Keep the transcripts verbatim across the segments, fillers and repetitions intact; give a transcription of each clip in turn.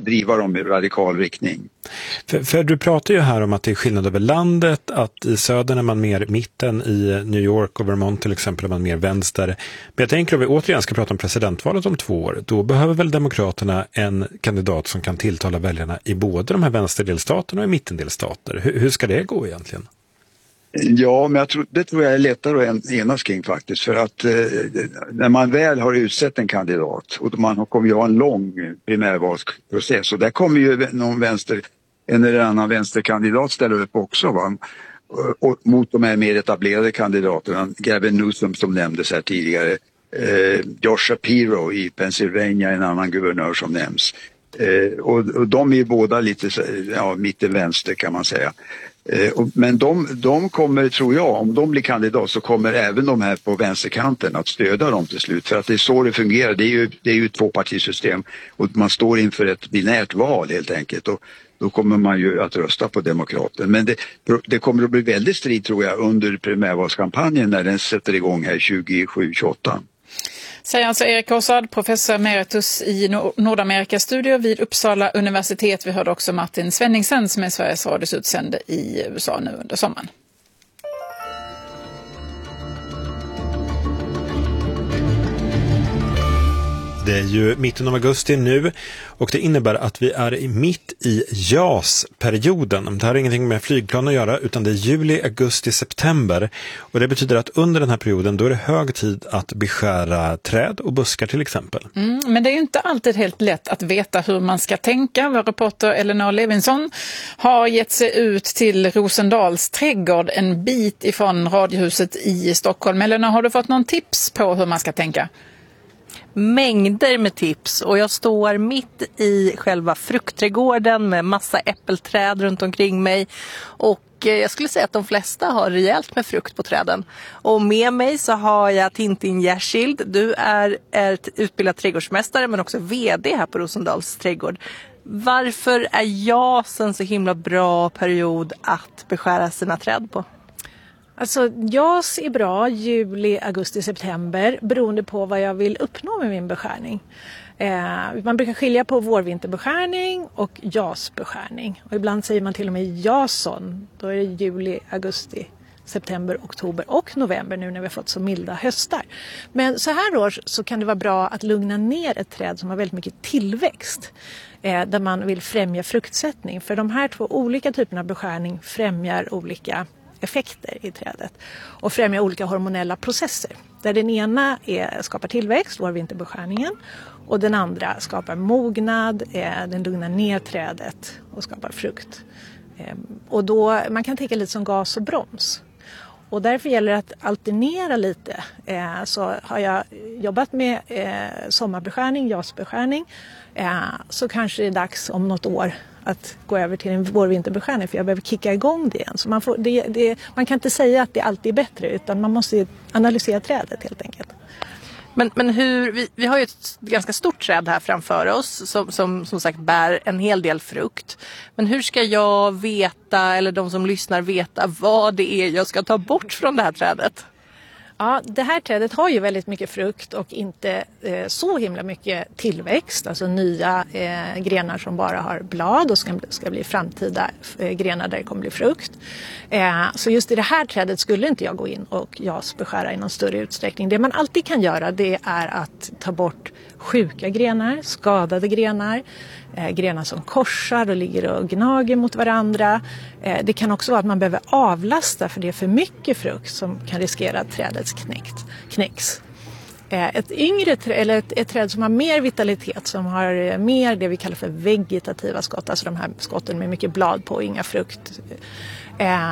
driva dem i radikal riktning. För, för du pratar ju här om att det är skillnad över landet, att i södern är man mer mitten, i New York och Vermont till exempel är man mer vänster. Men jag tänker om vi återigen ska prata om presidentvalet om två år, då behöver väl Demokraterna en kandidat som kan tilltala väljarna i både de här vänsterdelstaterna och i mittendelstater. Hur, hur ska det gå egentligen? Ja, men jag tror, det tror jag är lättare att enas kring faktiskt. För att eh, när man väl har utsett en kandidat och man kommer ju ha en lång primärvalsprocess och där kommer ju någon vänster, en eller annan vänsterkandidat ställa upp också, va? Och mot de här mer etablerade kandidaterna, Gavin Newsom som nämndes här tidigare, eh, Josh Shapiro i Pennsylvania, en annan guvernör som nämns. Eh, och, och de är ju båda lite ja, mitten-vänster kan man säga. Eh, och, men de, de kommer, tror jag, om de blir kandidat så kommer även de här på vänsterkanten att stödja dem till slut. För att det är så det fungerar. Det är ju, det är ju ett tvåpartisystem och man står inför ett binärt val helt enkelt. Och då kommer man ju att rösta på Demokraten. Men det, det kommer att bli väldigt strid tror jag under primärvalskampanjen när den sätter igång här tjugosju tjugoåtta. Säger alltså Erik Horsad, professor emeritus i Nordamerikastudier vid Uppsala universitet. Vi hörde också Martin Svenningsen som är Sveriges Radios utsände i U S A nu under sommaren. Det är ju mitten av augusti nu och det innebär att vi är mitt i JAS-perioden. Det här har ingenting med flygplan att göra utan det är juli, augusti, september. Och det betyder att under den här perioden då är det hög tid att beskära träd och buskar till exempel. Mm, men det är ju inte alltid helt lätt att veta hur man ska tänka. Vår reporter Elinor Levinson har gett sig ut till Rosendals trädgård en bit ifrån Radiohuset i Stockholm. Elinor, har du fått någon tips på hur man ska tänka? Mängder med tips och jag står mitt i själva fruktträdgården med massa äppelträd runt omkring mig och jag skulle säga att de flesta har rejält med frukt på träden. Och med mig så har jag Tintin Gärskild. Du är, är utbildad trädgårdsmästare men också vd här på Rosendals trädgård. Varför är JAS en så himla bra period att beskära sina träd på? Alltså JAS är bra juli, augusti, september beroende på vad jag vill uppnå med min beskärning. Eh, man brukar skilja på vårvinterbeskärning och JAS-beskärning. Och ibland säger man till och med JASON. Då är det juli, augusti, september, oktober och november nu när vi har fått så milda höstar. Men så här års så kan det vara bra att lugna ner ett träd som har väldigt mycket tillväxt. Eh, där man vill främja fruktsättning. För de här två olika typerna av beskärning främjar olika effekter i trädet och främjar olika hormonella processer. Där den ena är, skapar tillväxt, vårvinterbeskärningen, och den andra skapar mognad, eh, den lugnar ner trädet och skapar frukt. Eh, och då, man kan tänka lite som gas och broms. Och därför gäller det att alternera lite. Eh, så har jag jobbat med eh, sommarbeskärning, jasbeskärning, eh, så kanske det är dags om något år att gå över till en vårvinterbeskärning för jag behöver kicka igång det igen. Så man, får, det, det, man kan inte säga att det alltid är bättre utan man måste analysera trädet helt enkelt. Men, men hur, vi, vi har ju ett ganska stort träd här framför oss som, som som sagt bär en hel del frukt. Men hur ska jag veta, eller de som lyssnar veta, vad det är jag ska ta bort från det här trädet? Ja, det här trädet har ju väldigt mycket frukt och inte eh, så himla mycket tillväxt. Alltså nya eh, grenar som bara har blad och ska, ska bli framtida eh, grenar där det kommer bli frukt. Eh, så just i det här trädet skulle inte jag gå in och jasbeskära i någon större utsträckning. Det man alltid kan göra det är att ta bort sjuka grenar, skadade grenar. Eh, grenar som korsar och ligger och gnager mot varandra. Eh, det kan också vara att man behöver avlasta för det är för mycket frukt som kan riskera att trädet knäckt, knäcks. Eh, ett yngre trä, eller ett, ett träd som har mer vitalitet, som har mer det vi kallar för vegetativa skott, alltså de här skotten med mycket blad på och inga frukt. Eh,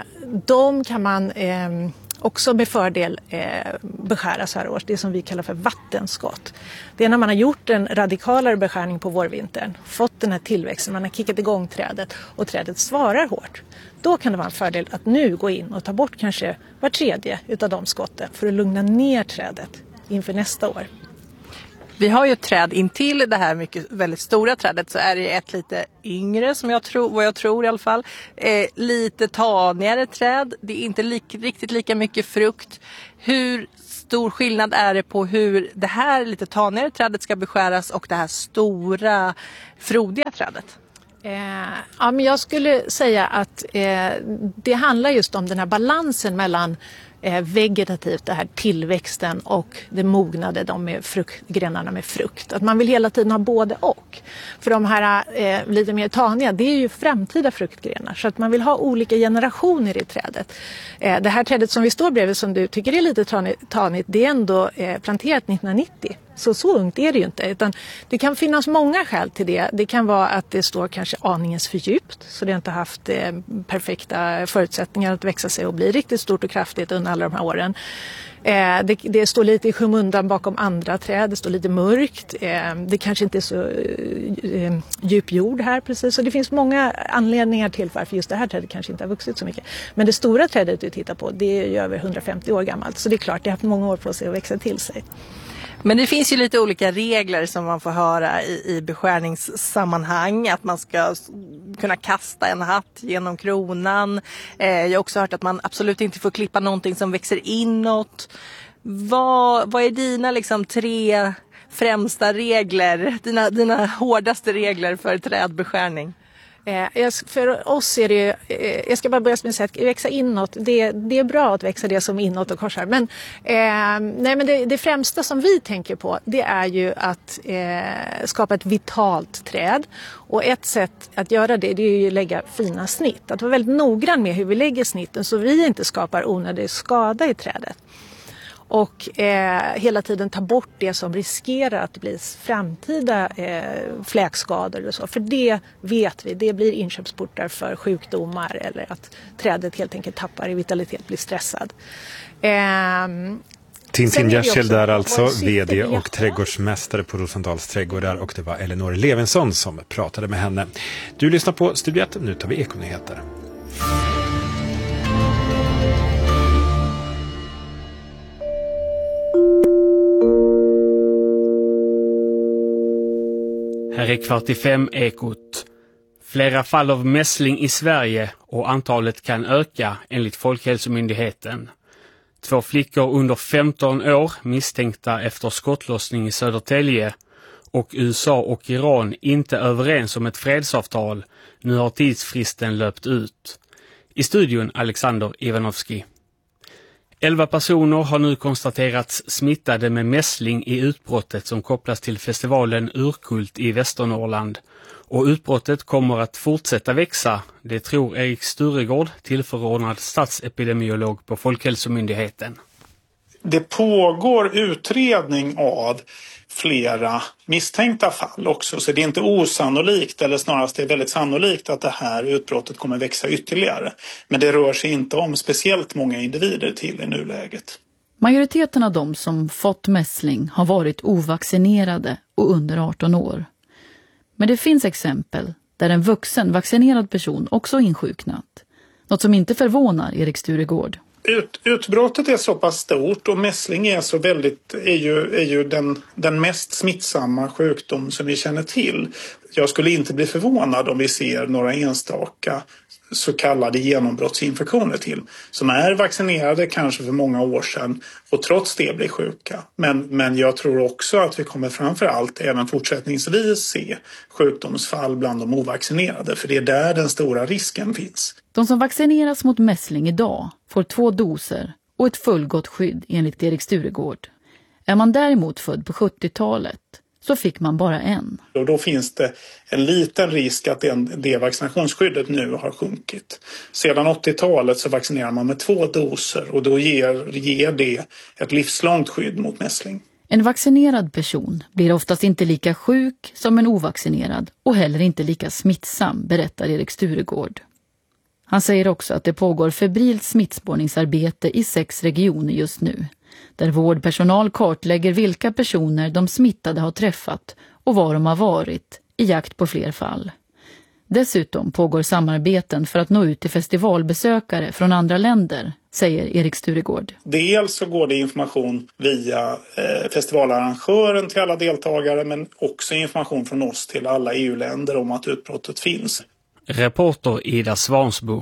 de kan man eh, också med fördel eh, beskära så här års. Det som vi kallar för vattenskott. Det är när man har gjort en radikalare beskärning på vårvintern, fått den här tillväxten, man har kickat igång trädet och trädet svarar hårt. Då kan det vara en fördel att nu gå in och ta bort kanske var tredje utav de skotten för att lugna ner trädet inför nästa år. Vi har ju ett träd intill det här mycket, väldigt stora trädet, så är det ett lite yngre, som jag tror, vad jag tror i alla fall. Eh, lite tanigare träd, det är inte lik, riktigt lika mycket frukt. Hur stor skillnad är det på hur det här lite tanigare trädet ska beskäras och det här stora frodiga trädet? Eh, ja, men jag skulle säga att eh, det handlar just om den här balansen mellan eh, vegetativt, det här tillväxten, och det mognade, de med frukt, grenarna med frukt. Att man vill hela tiden ha både och. För de här eh, lite mer taniga, det är ju framtida fruktgrenar. Så att man vill ha olika generationer i trädet. Eh, det här trädet som vi står bredvid, som du tycker är lite tanigt, det är ändå eh, planterat nittonhundranittio. Så så ungt är det ju inte, utan det kan finnas många skäl till det. Det kan vara att det står kanske aningens för djupt, så det har inte haft eh, perfekta förutsättningar att växa sig och bli riktigt stort och kraftigt under alla de här åren. Eh, det, det står lite i skymundan bakom andra träd, det står lite mörkt. Eh, det kanske inte är så eh, djup jord här precis. Så det finns många anledningar till varför just det här trädet kanske inte har vuxit så mycket. Men det stora trädet du tittar på, det är ju över hundrafemtio år gammalt. Så det är klart, det har haft många år på sig att växa till sig. Men det finns ju lite olika regler som man får höra i, i beskärningssammanhang. Att man ska kunna kasta en hatt genom kronan. Eh, jag har också hört att man absolut inte får klippa någonting som växer inåt. Vad, vad är dina liksom tre främsta regler, dina, dina hårdaste regler för trädbeskärning? Eh, för oss är det, eh, jag ska bara börja med att säga att växa inåt, det, det är bra att växa det som inåt och korsar. Men, eh, nej, men det, det främsta som vi tänker på, det är ju att eh, skapa ett vitalt träd. Och ett sätt att göra det, det är ju att lägga fina snitt. Att vara väldigt noggrann med hur vi lägger snitten så vi inte skapar onödig skada i trädet. Och eh, hela tiden ta bort det som riskerar att bli framtida eh, fläkskador eller så. För det vet vi, det blir inköpsportar för sjukdomar eller att trädet helt enkelt tappar i vitalitet, blir stressad. Eh, Tintin Gershel där alltså, vd och trädgårdsmästare på Rosendals trädgårdar, och det var Elinor Levinson som pratade med henne. Du lyssnar på Studiet, nu tar vi Ekonyheter. Här är kvart i fem Ekot. Flera fall av mässling i Sverige och antalet kan öka enligt Folkhälsomyndigheten. Två flickor under femton år misstänkta efter skottlossning i Södertälje, och U S A och Iran inte överens om ett fredsavtal. Nu har tidsfristen löpt ut. I studion Alexander Ivanovski. Elva personer har nu konstaterats smittade med mässling i utbrottet som kopplas till festivalen Urkult i Västernorrland. Och utbrottet kommer att fortsätta växa, det tror Erik Sturegård, tillförordnad statsepidemiolog på Folkhälsomyndigheten. Det pågår utredning av flera misstänkta fall också, så det är inte osannolikt, eller snarast det är väldigt sannolikt att det här utbrottet kommer växa ytterligare. Men det rör sig inte om speciellt många individer till i nuläget. Majoriteten av de som fått mässling har varit ovaccinerade och under arton år. Men det finns exempel där en vuxen vaccinerad person också insjuknat. Något som inte förvånar Erik Sturegård. Ut, utbrottet är så pass stort och mässling är så väldigt är ju, är ju den, den mest smittsamma sjukdom som vi känner till. Jag skulle inte bli förvånad om vi ser några enstaka så kallade genombrottsinfektioner till som är vaccinerade kanske för många år sedan och trots det blir sjuka. Men, men jag tror också att vi kommer framförallt även fortsättningsvis se sjukdomsfall bland de ovaccinerade, för det är där den stora risken finns. De som vaccineras mot mässling idag får två doser och ett fullgott skydd enligt Erik Sturegård. Är man däremot född på sjuttiotalet så fick man bara en. Och då finns det en liten risk att det, det vaccinationsskyddet nu har sjunkit. Sedan åttiotalet så vaccinerar man med två doser och då ger, ger det ett livslångt skydd mot mässling. En vaccinerad person blir oftast inte lika sjuk som en ovaccinerad och heller inte lika smittsam, berättar Erik Sturegård. Han säger också att det pågår febrilt smittspårningsarbete i sex regioner just nu, där vårdpersonal kartlägger vilka personer de smittade har träffat och var de har varit i jakt på fler fall. Dessutom pågår samarbeten för att nå ut till festivalbesökare från andra länder, säger Erik Sturegård. Dels så går det information via eh, festivalarrangören till alla deltagare, men också information från oss till alla E U-länder om att utbrottet finns. Reporter Ida Svansbo.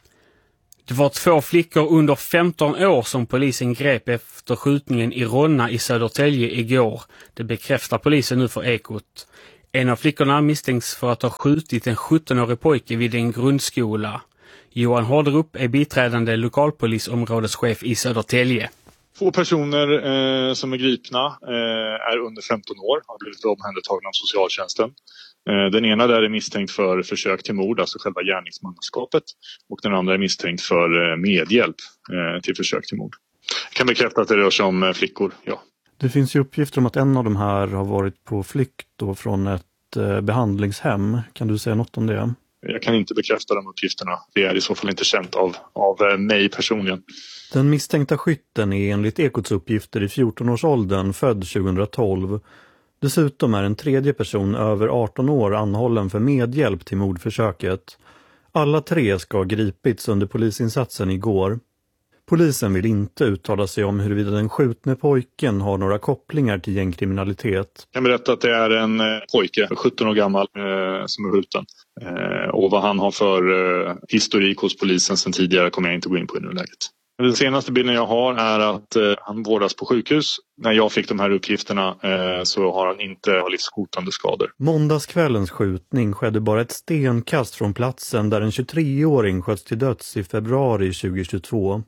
Det var två flickor under femton år som polisen grep efter skjutningen i Ronna i Södertälje igår. Det bekräftar polisen nu för Ekot. En av flickorna misstänks för att ha skjutit en sjuttonårig pojke vid en grundskola. Johan Hårderup är biträdande lokalpolisområdeschef i Södertälje. Två personer eh, som är gripna eh, är under femton år, har blivit omhändertagna av socialtjänsten. Eh, den ena där är misstänkt för försök till mord, alltså själva gärningsmannaskapet. Och den andra är misstänkt för eh, medhjälp eh, till försök till mord. Jag kan bekräfta att det rör sig om eh, flickor, ja. Det finns ju uppgifter om att en av de här har varit på flykt då från ett eh, behandlingshem. Kan du säga något om det? Jag kan inte bekräfta de uppgifterna. Det är i så fall inte känt av, av mig personligen. Den misstänkta skytten är enligt Ekots uppgifter i fjorton-årsåldern född tjugohundratolv. Dessutom är en tredje person över arton år anhållen för medhjälp till mordförsöket. Alla tre ska ha gripits under polisinsatsen igår. Polisen vill inte uttala sig om huruvida den skjutne pojken har några kopplingar till gängkriminalitet. Jag kan berätta att det är en eh, pojke, sjutton år gammal, eh, som är skjuten. Eh, och vad han har för eh, historik hos polisen sedan tidigare kommer jag inte gå in på i nuläget. Den senaste bilden jag har är att eh, han vårdas på sjukhus. När jag fick de här uppgifterna eh, så har han inte livshotande skador. Måndagskvällens skjutning skedde bara ett stenkast från platsen där en tjugotreåring sköts till döds i februari tjugohundratjugotvå.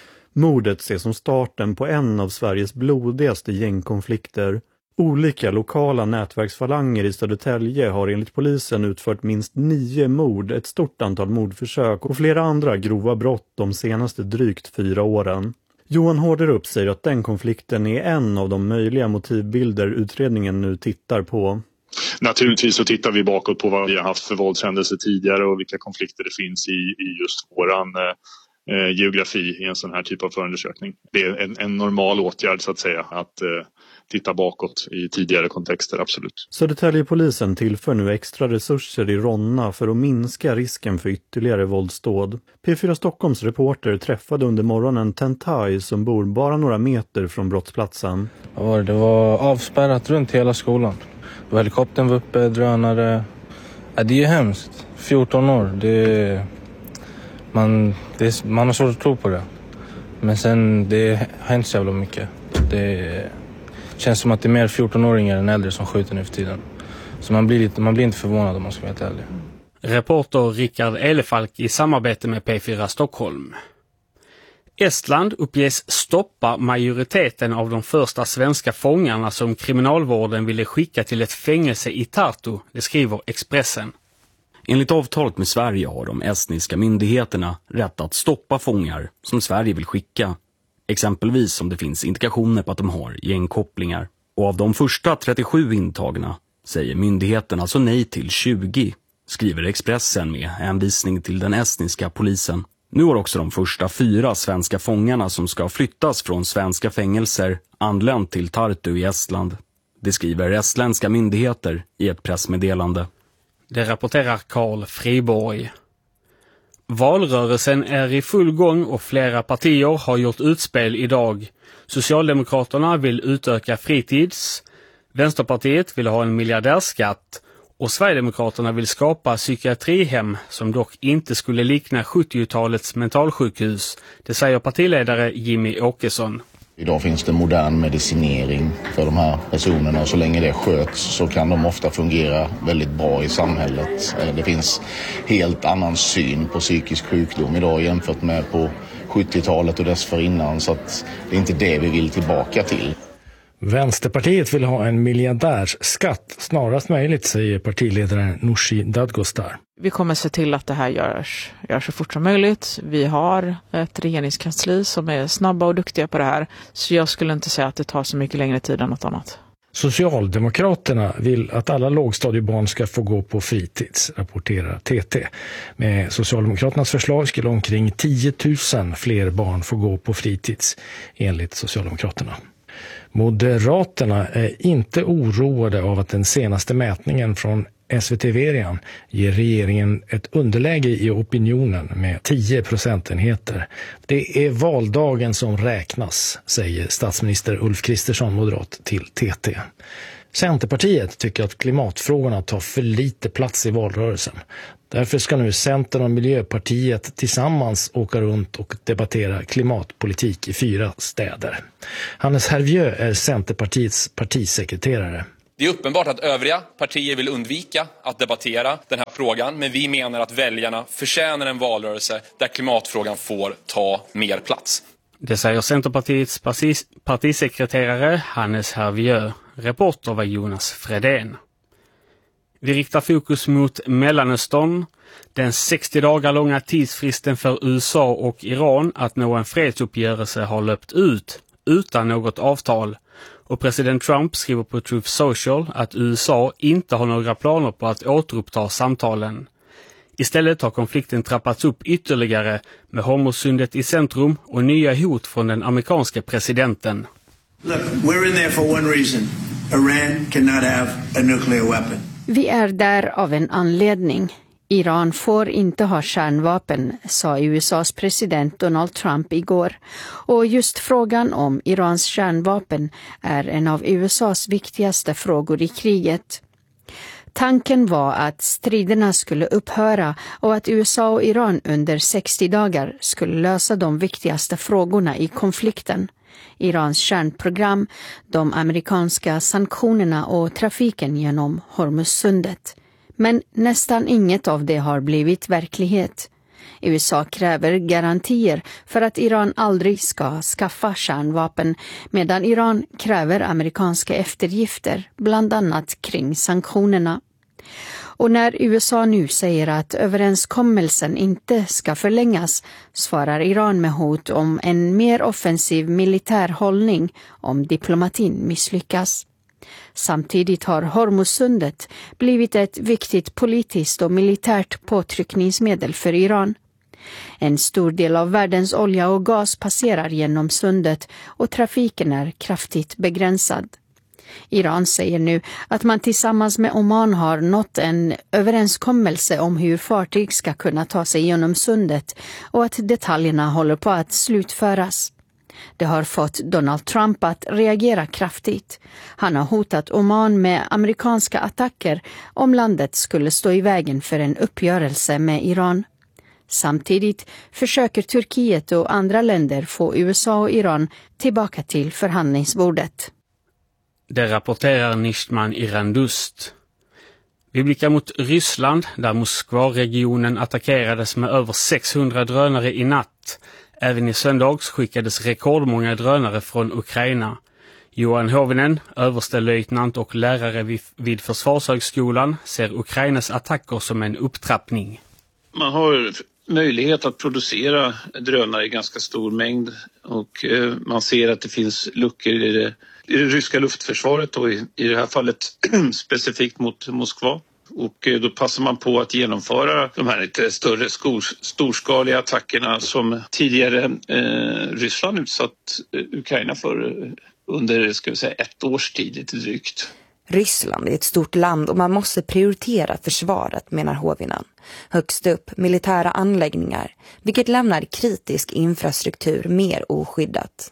Mordet ses som starten på en av Sveriges blodigaste gängkonflikter. Olika lokala nätverksfalanger i Södertälje har enligt polisen utfört minst nio mord, ett stort antal mordförsök och flera andra grova brott de senaste drygt fyra åren. Johan Hårderup säger att den konflikten är en av de möjliga motivbilder utredningen nu tittar på. Naturligtvis så tittar vi bakåt på vad vi har haft för våldshändelser tidigare och vilka konflikter det finns i, i just våran eh, geografi i en sån här typ av förundersökning. Det är en, en normal åtgärd så att säga att eh, titta bakåt i tidigare kontexter, absolut. Södertäljepolisen tillför nu extra resurser i Ronna för att minska risken för ytterligare våldsdåd. P fyra Stockholms reporter träffade under morgonen Tentai som bor bara några meter från brottsplatsen. Det var avspärrat runt hela skolan. Helikoptern var uppe, drönare. Ja, det är ju hemskt. fjorton år. Det är... Man, det är... Man har svårt att tro på det. Men sen, det har hänt så jävla mycket. Det känns som att det är mer fjorton-åringar än äldre som skjuter nu för tiden. Så man blir, lite, man blir inte förvånad om man ska vara helt ärlig. Reporter Rickard Elefalk i samarbete med P fyra Stockholm. Estland uppges stoppa majoriteten av de första svenska fångarna som kriminalvården ville skicka till ett fängelse i Tartu, det skriver Expressen. Enligt avtalet med Sverige har de estniska myndigheterna rätt att stoppa fångar som Sverige vill skicka. Exempelvis om det finns indikationer på att de har gängkopplingar. Och av de första trettiosju intagna säger myndigheten alltså nej till tjugo, skriver Expressen med hänvisning till den estniska polisen. Nu har också de första fyra svenska fångarna som ska flyttas från svenska fängelser anlänt till Tartu i Estland. Det skriver estländska myndigheter i ett pressmeddelande. Det rapporterar Carl Friborg. Valrörelsen är i full gång och flera partier har gjort utspel idag. Socialdemokraterna vill utöka fritids, Vänsterpartiet vill ha en miljardärskatt och Sverigedemokraterna vill skapa psykiatrihem som dock inte skulle likna sjuttiotalets mentalsjukhus. Det säger partiledare Jimmy Åkesson. Idag finns det modern medicinering för de här personerna och så länge det sköts så kan de ofta fungera väldigt bra i samhället. Det finns helt annan syn på psykisk sjukdom idag jämfört med på sjuttiotalet och dessförinnan, så att det är inte det vi vill tillbaka till. Vänsterpartiet vill ha en miljardärsskatt snarast möjligt, säger partiledaren Nooshi Dadgostar. Vi kommer se till att det här görs, görs så fort som möjligt. Vi har ett regeringskansli som är snabba och duktiga på det här. Så jag skulle inte säga att det tar så mycket längre tid än något annat. Socialdemokraterna vill att alla lågstadiebarn ska få gå på fritids, rapporterar T T. Med Socialdemokraternas förslag skulle omkring tio tusen fler barn få gå på fritids, enligt Socialdemokraterna. Moderaterna är inte oroade av att den senaste mätningen från S V T-Verian ger regeringen ett underläge i opinionen med tio procentenheter. Det är valdagen som räknas, säger statsminister Ulf Kristersson, moderat, till T T. Centerpartiet tycker att klimatfrågorna tar för lite plats i valrörelsen. Därför ska nu Centern och Miljöpartiet tillsammans åka runt och debattera klimatpolitik i fyra städer. Hannes Hervieu är Centerpartiets partisekreterare. Det är uppenbart att övriga partier vill undvika att debattera den här frågan, men vi menar att väljarna förtjänar en valrörelse där klimatfrågan får ta mer plats. Det säger Centerpartiets partis- partisekreterare Hannes Hervieu. Reporter var Jonas Fredén. Vi riktar fokus mot Mellanöstern. Den sextio dagar långa tidsfristen för U S A och Iran att nå en fredsuppgörelse har löpt ut utan något avtal. Och president Trump skriver på Truth Social att U S A inte har några planer på att återuppta samtalen. Istället har konflikten trappats upp ytterligare med Hormuzsundet i centrum och nya hot från den amerikanska presidenten. Look, we're in there for one reason. Iran cannot have a nuclear weapon. Vi är där av en anledning. Iran får inte ha kärnvapen, sa U S A:s president Donald Trump igår. Och just frågan om Irans kärnvapen är en av U S A:s viktigaste frågor i kriget. Tanken var att striderna skulle upphöra och att U S A och Iran under sextio dagar skulle lösa de viktigaste frågorna i konflikten. Irans kärnprogram, de amerikanska sanktionerna och trafiken genom Hormuzsundet. Men nästan inget av det har blivit verklighet. U S A kräver garantier för att Iran aldrig ska skaffa kärnvapen, medan Iran kräver amerikanska eftergifter, bland annat kring sanktionerna. Och när U S A nu säger att överenskommelsen inte ska förlängas, svarar Iran med hot om en mer offensiv militär hållning om diplomatin misslyckas. Samtidigt har Hormuzsundet blivit ett viktigt politiskt och militärt påtryckningsmedel för Iran. En stor del av världens olja och gas passerar genom sundet och trafiken är kraftigt begränsad. Iran säger nu att man tillsammans med Oman har nått en överenskommelse om hur fartyg ska kunna ta sig genom sundet och att detaljerna håller på att slutföras. Det har fått Donald Trump att reagera kraftigt. Han har hotat Oman med amerikanska attacker om landet skulle stå i vägen för en uppgörelse med Iran. Samtidigt försöker Turkiet och andra länder få U S A och Iran tillbaka till förhandlingsbordet. Det rapporterar Nishman Irandust. Vi blickar mot Ryssland där Moskva-regionen attackerades med över sexhundra drönare i natt. Även i söndags skickades rekordmånga drönare från Ukraina. Johan Hovinen, överstelöjtnant och lärare vid, vid Försvarshögskolan, ser Ukrainas attacker som en upptrappning. Man har möjlighet att producera drönare i ganska stor mängd och eh, man ser att det finns luckor i det, i det ryska luftförsvaret och i, i det här fallet specifikt mot Moskva. Och eh, då passar man på att genomföra de här lite större skor, storskaliga attackerna som tidigare eh, Ryssland utsatt eh, Ukraina för eh, under ska vi säga, ett års tid lite drygt. Ryssland är ett stort land och man måste prioritera försvaret, menar Hovinen. Högst upp militära anläggningar, vilket lämnar kritisk infrastruktur mer oskyddat.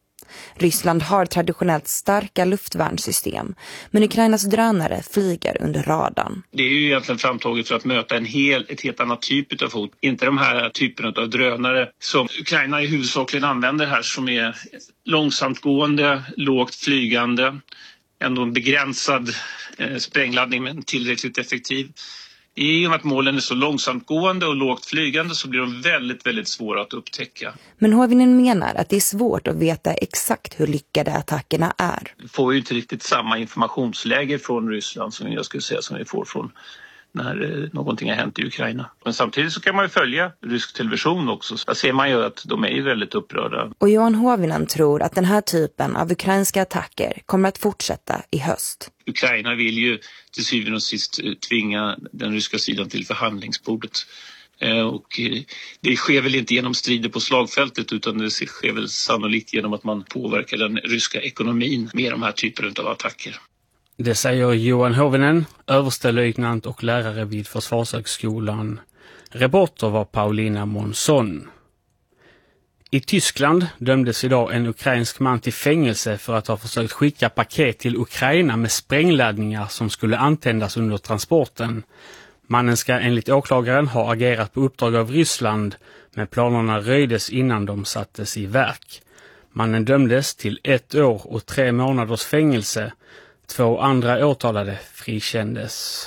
Ryssland har traditionellt starka luftvärnssystem, men Ukrainas drönare flyger under radarn. Det är ju egentligen framtaget för att möta en hel, ett helt annat typ av hot. Inte de här typerna av drönare som Ukraina i huvudsakligen använder här som är långsamt gående, lågt flygande, ändå en begränsad eh, sprängladdning men tillräckligt effektiv. I och med att målen är så långsamt gående och lågt flygande så blir de väldigt, väldigt svåra att upptäcka. Men Hovinen menar att det är svårt att veta exakt hur lyckade attackerna är. Vi får ju inte riktigt samma informationsläge från Ryssland som jag skulle säga som vi får från när någonting har hänt i Ukraina. Men samtidigt så kan man ju följa rysk television också. Där ser man ju att de är ju väldigt upprörda. Och Johan Hovinen tror att den här typen av ukrainska attacker kommer att fortsätta i höst. Ukraina vill ju till syvende och sist tvinga den ryska sidan till förhandlingsbordet. Och det sker väl inte genom strider på slagfältet utan det sker väl sannolikt genom att man påverkar den ryska ekonomin med de här typerna av attacker. Det säger Johan Hovinen, överstelöjtnant och lärare vid Försvarshögskolan. Reporter var Paulina Månsson. I Tyskland dömdes idag en ukrainsk man till fängelse för att ha försökt skicka paket till Ukraina med sprängladdningar som skulle antändas under transporten. Mannen ska enligt åklagaren ha agerat på uppdrag av Ryssland, men planerna röjdes innan de sattes i verk. Mannen dömdes till ett år och tre månaders fängelse. Två andra åtalade frikändes.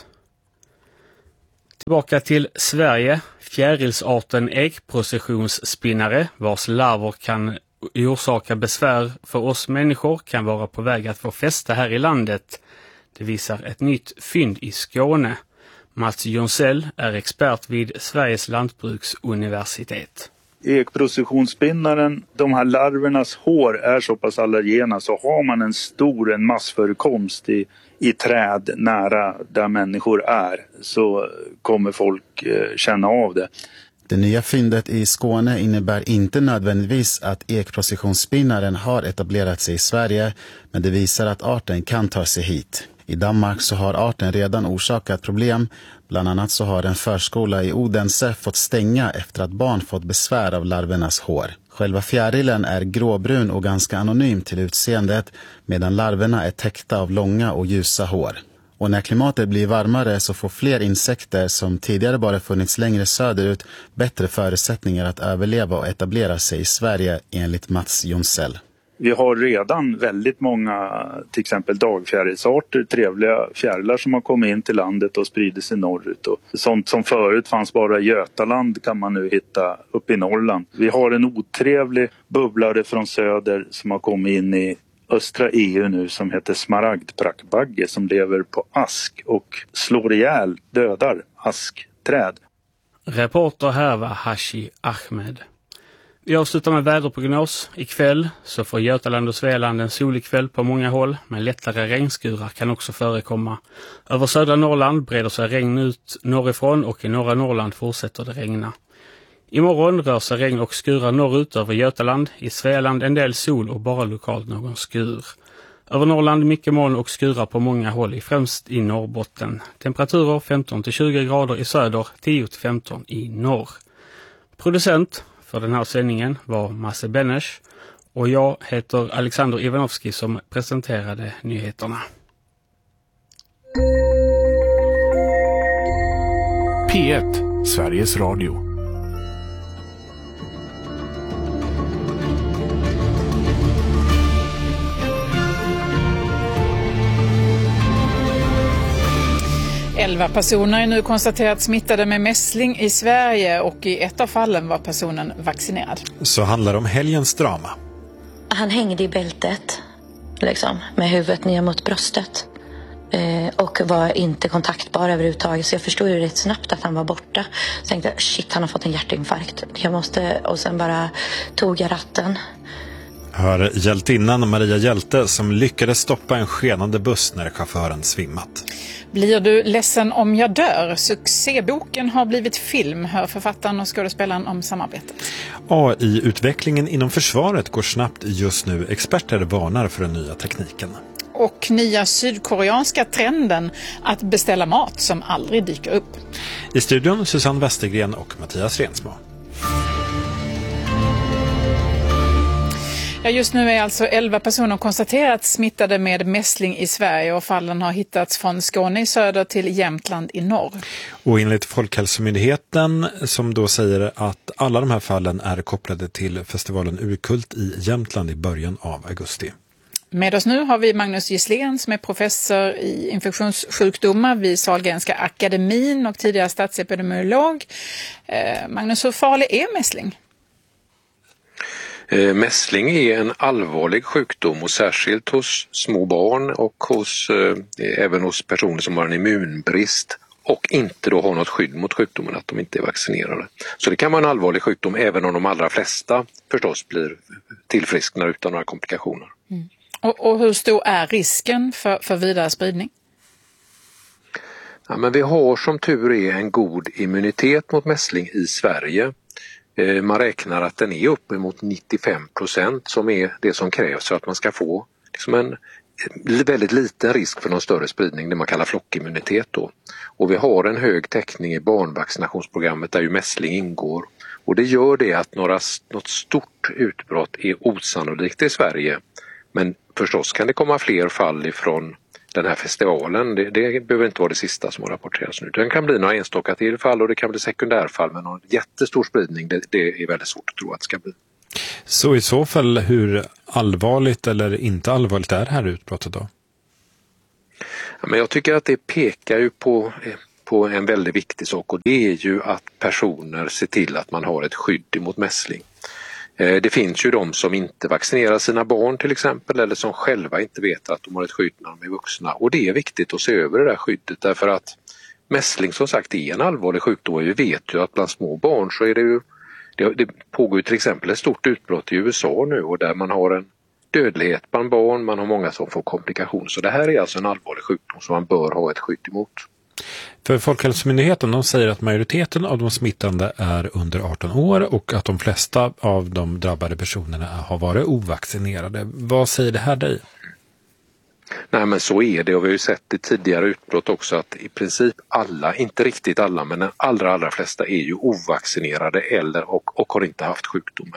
Tillbaka till Sverige. Fjärilsarten ekprocessionsspinnare, vars larver kan orsaka besvär för oss människor, kan vara på väg att få fäste här i landet. Det visar ett nytt fynd i Skåne. Mats Jonsell är expert vid Sveriges lantbruksuniversitet. Ekprocessionsspinnaren, de här larvernas hår är så pass allergena, så har man en stor en massförekomst i, i träd nära där människor är, så kommer folk eh, känna av det. Det nya fyndet i Skåne innebär inte nödvändigtvis att ekprocessionsspinnaren har etablerat sig i Sverige, men det visar att arten kan ta sig hit. I Danmark så har arten redan orsakat problem. Bland annat så har en förskola i Odense fått stänga efter att barn fått besvär av larvernas hår. Själva fjärilen är gråbrun och ganska anonym till utseendet, medan larverna är täckta av långa och ljusa hår. Och när klimatet blir varmare så får fler insekter som tidigare bara funnits längre söderut bättre förutsättningar att överleva och etablera sig i Sverige, enligt Mats Jonsell. Vi har redan väldigt många, till exempel dagfjärilsarter, trevliga fjärilar som har kommit in till landet och sprider sig norrut. Och sånt som förut fanns bara i Götaland kan man nu hitta uppe i Norrland. Vi har en otrevlig bubblare från söder som har kommit in i östra E U nu, som heter smaragdprackbagge, som lever på ask och slår ihjäl, dödar askträd. Reporter här var Hashi Ahmed. Vi avslutar med väderprognos. Ikväll så får Götaland och Svealand en solig kväll på många håll, men lättare regnskurar kan också förekomma. Över södra Norrland breder sig regn ut norrifrån och i norra Norrland fortsätter det regna. Imorgon rör sig regn och skurar norrut över Götaland, i Svealand en del sol och bara lokalt någon skur. Över Norrland mycket moln och skurar på många håll, främst i Norrbotten. Temperaturer femton till tjugo grader i söder, tio till femton i norr. Producent för den här sändningen var Masse Benesch och jag heter Alexander Ivanovski som presenterade nyheterna. P ett, Sveriges Radio. Elva personer är nu konstaterat smittade med mässling i Sverige och i ett av fallen var personen vaccinerad. Så handlar det om helgens drama. Han hängde i bältet liksom, med huvudet ner mot bröstet eh, och var inte kontaktbar överhuvudtaget, så jag förstod ju rätt snabbt att han var borta. Så tänkte jag, shit, han har fått en hjärtinfarkt. Jag måste, och sen bara tog jag ratten. Hör hjältinnan Maria Hjälte som lyckades stoppa en skenande buss när chauffören svimmat. Blir du ledsen om jag dör? Succéboken har blivit film, hör författaren och skådespelaren om samarbetet. A I-utvecklingen inom försvaret går snabbt just nu. Experter varnar för den nya tekniken. Och nya sydkoreanska trenden att beställa mat som aldrig dyker upp. I studion Susanne Westergren och Mattias Rensmo. Ja, just nu är alltså elva personer konstaterat smittade med mässling i Sverige och fallen har hittats från Skåne i söder till Jämtland i norr. Och enligt Folkhälsomyndigheten som då säger att alla de här fallen är kopplade till festivalen Urkult i Jämtland i början av augusti. Med oss nu har vi Magnus Gisslén som är professor i infektionssjukdomar vid Sahlgrenska akademin och tidigare statsepidemiolog. Eh, Magnus, hur farlig är mässling? Eh, mässling är en allvarlig sjukdom och särskilt hos små barn och hos, eh, även hos personer som har en immunbrist och inte då har något skydd mot sjukdomen, att de inte är vaccinerade. Så det kan vara en allvarlig sjukdom även om de allra flesta förstås blir tillfrisknade utan några komplikationer. Mm. Och, och hur stor är risken för, för vidare spridning? Ja, men vi har som tur är en god immunitet mot mässling i Sverige. Man räknar att den är uppemot nittiofem procent som är det som krävs för att man ska få liksom en väldigt liten risk för någon större spridning, det man kallar flockimmunitet då. Och vi har en hög täckning i barnvaccinationsprogrammet där ju mässling ingår. Och det gör det att några, något stort utbrott är osannolikt i Sverige. Men förstås kan det komma fler fall ifrån den här festivalen. Det, det behöver inte vara det sista som har rapporterats nu. Det kan bli några enstaka tillfall och det kan bli sekundärfall, men någon jättestor spridning, det, det är väldigt svårt att tro att det ska bli. Så i så fall, hur allvarligt eller inte allvarligt är det här utbrottet då? Ja, men jag tycker att det pekar ju på, på en väldigt viktig sak, och det är ju att personer ser till att man har ett skydd emot mässling. Det finns ju de som inte vaccinerar sina barn till exempel, eller som själva inte vet att de har ett skydd när de är vuxna. Och det är viktigt att se över det där skyddet, därför att mässling som sagt är en allvarlig sjukdom. Vi vet ju att bland små barn så är det ju, det, det pågår ju till exempel ett stort utbrott i U S A nu, och där man har en dödlighet bland barn, man har många som får komplikationer. Så det här är alltså en allvarlig sjukdom som man bör ha ett skydd emot. För Folkhälsomyndigheten, de säger att majoriteten av de smittande är under arton år och att de flesta av de drabbade personerna har varit ovaccinerade. Vad säger det här dig? Nej, men så är det, och vi har ju sett i tidigare utbrott också att i princip alla, inte riktigt alla, men de allra allra flesta är ju ovaccinerade eller och, och har inte haft sjukdomen.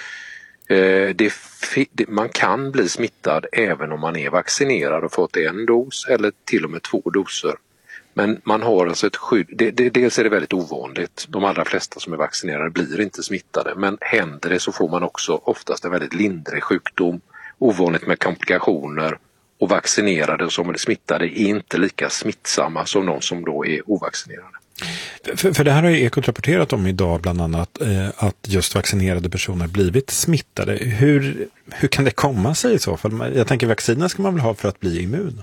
Eh, det, det, man kan bli smittad även om man är vaccinerad och fått en dos eller till och med två doser. Men man har alltså ett skydd. Det, det, dels är det väldigt ovanligt. De allra flesta som är vaccinerade blir inte smittade. Men händer det så får man också oftast en väldigt lindrig sjukdom. Ovanligt med komplikationer. Och vaccinerade som är smittade är inte lika smittsamma som någon som då är ovaccinerade. För, för det här har ju Ekot rapporterat om idag bland annat. Eh, att just vaccinerade personer blivit smittade. Hur, hur kan det komma sig i så fall? Jag tänker vacciner ska man väl ha för att bli immun?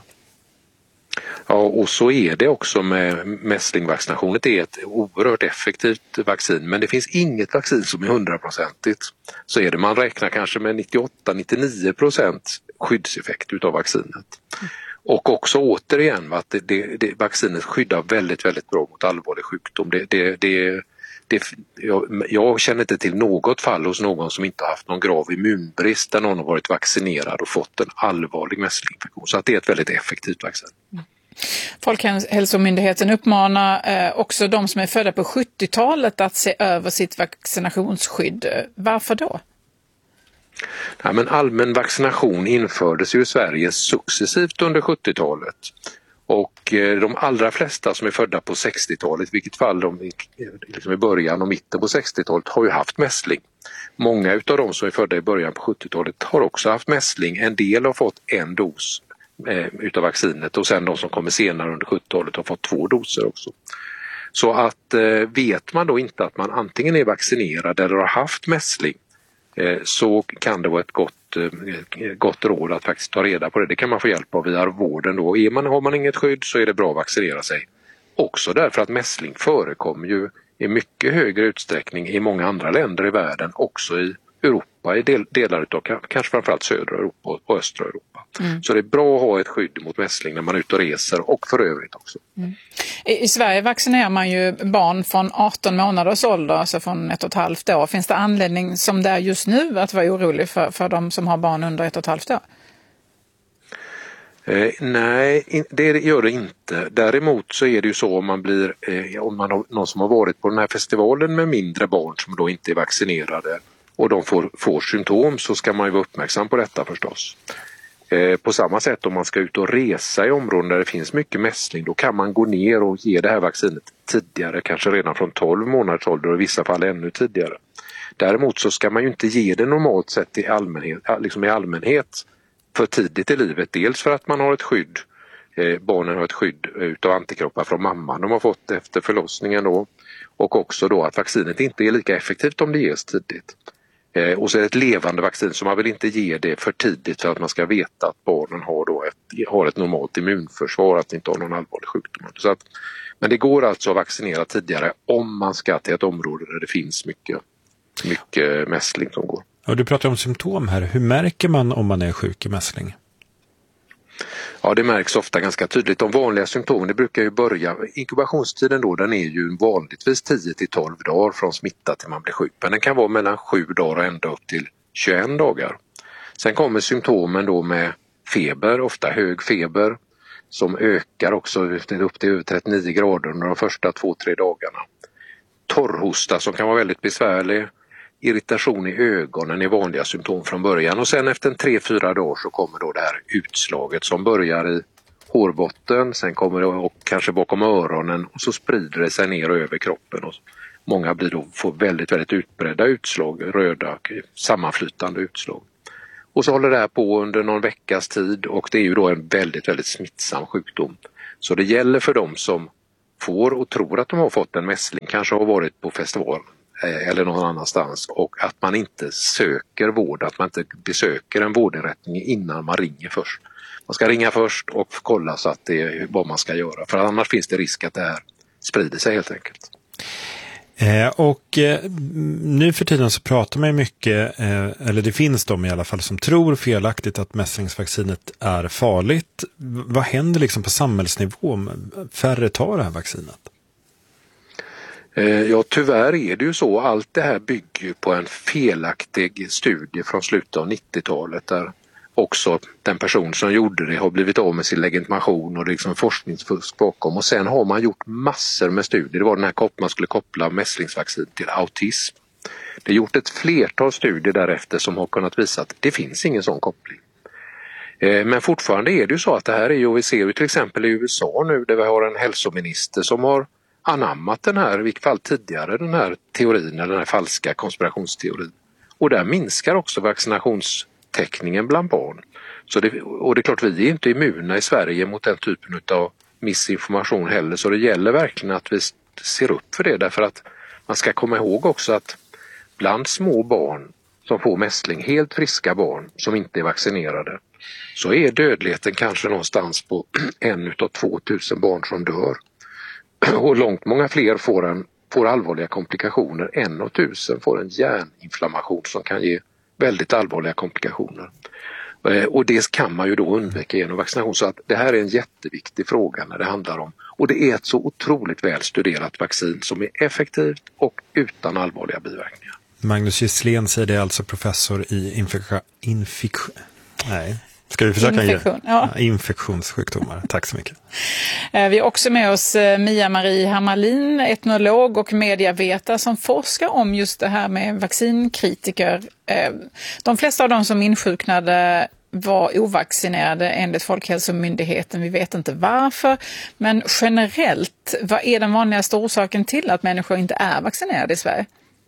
Ja, och så är det också med mässlingvaccinationen. Det är ett oerhört effektivt vaccin, men det finns inget vaccin som är hundraprocentigt. Så är det, man räknar kanske med nittioåtta till nittionio procent skyddseffekt utav vaccinet. Och också återigen att det, det, det, vaccinet skyddar väldigt, väldigt bra mot allvarlig sjukdom. Det, det, det, det, jag, jag känner inte till något fall hos någon som inte haft någon grav immunbrist där någon har varit vaccinerad och fått en allvarlig mässlinginfektion. Så att det är ett väldigt effektivt vaccin. Mm. Folkhälsomyndigheten uppmanar eh, också de som är födda på sjuttiotalet att se över sitt vaccinationsskydd. Varför då? Ja, men allmän vaccination infördes ju i Sverige successivt under sjuttiotalet. Och eh, de allra flesta som är födda på sextiotalet, i vilket fall de liksom i början och mitten på sextiotalet, har ju haft mässling. Många utav de som är födda i början på sjuttiotalet har också haft mässling. En del har fått en dos eh, utav vaccinet, och sen de som kommer senare under sjuttiotalet har fått två doser också. Så att eh, vet man då inte att man antingen är vaccinerad eller har haft mässling, eh, så kan det vara ett gott, eh, gott råd att faktiskt ta reda på det. Det kan man få hjälp av via vården då. Är man, har man inget skydd så är det bra att vaccinera sig. Också därför att mässling förekommer ju i mycket högre utsträckning i många andra länder i världen, också i Europa, i del, delar av kanske framförallt södra Europa och östra Europa. Mm. Så det är bra att ha ett skydd mot mässling när man är ute och reser, och för övrigt också. Mm. I, I Sverige vaccinerar man ju barn från arton månaders ålder, alltså från ett och ett halvt år. Finns det anledning som det är just nu att vara orolig för, för de som har barn under ett och ett halvt år? Eh, nej, det gör det inte. Däremot så är det ju så om man blir, eh, om man har någon som har varit på den här festivalen med mindre barn som då inte är vaccinerade och de får, får symptom, så ska man ju vara uppmärksam på detta förstås. Eh, på samma sätt om man ska ut och resa i områden där det finns mycket mässling, då kan man gå ner och ge det här vaccinet tidigare, kanske redan från tolv månaders ålder och i vissa fall ännu tidigare. Däremot så ska man ju inte ge det normalt sett i allmänhet, liksom i allmänhet för tidigt i livet. Dels för att man har ett skydd, eh, barnen har ett skydd utav antikroppar från mamman de har fått efter förlossningen då. Och också då att vaccinet inte är lika effektivt om det ges tidigt. Eh, och så är det ett levande vaccin, så man vill inte ge det för tidigt för att man ska veta att barnen har, då ett, har ett normalt immunförsvar, att de inte har någon allvarlig sjukdom. Så att, men det går alltså att vaccinera tidigare om man ska till ett område där det finns mycket, mycket mässling som går. Och du pratar om symptom här. Hur märker man om man är sjuk i mässling? Ja, det märks ofta ganska tydligt. De vanliga symptomen, det brukar ju börja, inkubationstiden då, den är ju vanligtvis tio till tolv dagar från smitta till man blir sjuk. Men den kan vara mellan sju dagar och ända upp till tjugoett dagar. Sen kommer symptomen då med feber, ofta hög feber, som ökar också upp till över trettionio grader under de första två, tre dagarna. Torrhosta som kan vara väldigt besvärlig. Irritation i ögonen är vanliga symptom från början, och sen efter en tre, fyra dagar så kommer då det här utslaget som börjar i hårbotten, sen kommer det och kanske bakom öronen, och så sprider det sig ner över kroppen. Och många blir då, får väldigt, väldigt utbredda utslag, röda sammanflytande utslag. Och så håller det här på under någon veckas tid, och det är ju då en väldigt, väldigt smittsam sjukdom. Så det gäller för dem som får och tror att de har fått en mässling, kanske har varit på festival eller någon annanstans, och att man inte söker vård, att man inte besöker en vårdinrättning innan man ringer först. Man ska ringa först och kolla så att det är vad man ska göra, för annars finns det risk att det här sprider sig helt enkelt. Eh, och eh, nu för tiden så pratar man ju mycket, eh, eller det finns de i alla fall som tror felaktigt att mässlingsvaccinet är farligt. V- vad händer liksom på samhällsnivå om färre tar det här vaccinet? Eh, ja, tyvärr är det ju så. Allt det här bygger ju på en felaktig studie från slutet av nittiotalet, där också den person som gjorde det har blivit av med sin legitimation, och det är liksom forskningsfusk bakom. Och sen har man gjort massor med studier. Det var den här kopp man skulle koppla mässlingsvaccin till autism. Det är gjort ett flertal studier därefter som har kunnat visa att det finns ingen sån koppling. Eh, men fortfarande är det ju så att det här är ju, och vi ser ju till exempel i U S A nu där vi har en hälsominister som har anammat den här, i vilket fall tidigare, den här teorin eller den här falska konspirationsteorin. Och där minskar också vaccinationstäckningen bland barn. Så det, och det är klart, vi är inte immuna i Sverige mot den typen av missinformation heller, så det gäller verkligen att vi ser upp för det, därför att man ska komma ihåg också att bland små barn som får mässling, helt friska barn som inte är vaccinerade, så är dödligheten kanske någonstans på en utav två tusen barn som dör. Och långt många fler får, en, får allvarliga komplikationer. En av tusen får en hjärninflammation som kan ge väldigt allvarliga komplikationer. Eh, och det kan man ju då undvika genom vaccination. Så att det här är en jätteviktig fråga när det handlar om. Och det är ett så otroligt väl studerat vaccin som är effektivt och utan allvarliga biverkningar. Magnus Gisslén säger det, alltså professor i infektion... Infek- Nej... Ska vi försöka Infektion, ja. Ja, infektionssjukdomar. Tack så mycket. Vi har också med oss Mia-Marie Hammarlin, etnolog och medievetare som forskar om just det här med vaccinkritiker. De flesta av de som insjuknade var ovaccinerade enligt Folkhälsomyndigheten. Vi vet inte varför, men generellt, vad är den vanligaste orsaken till att människor inte är vaccinerade i Sverige?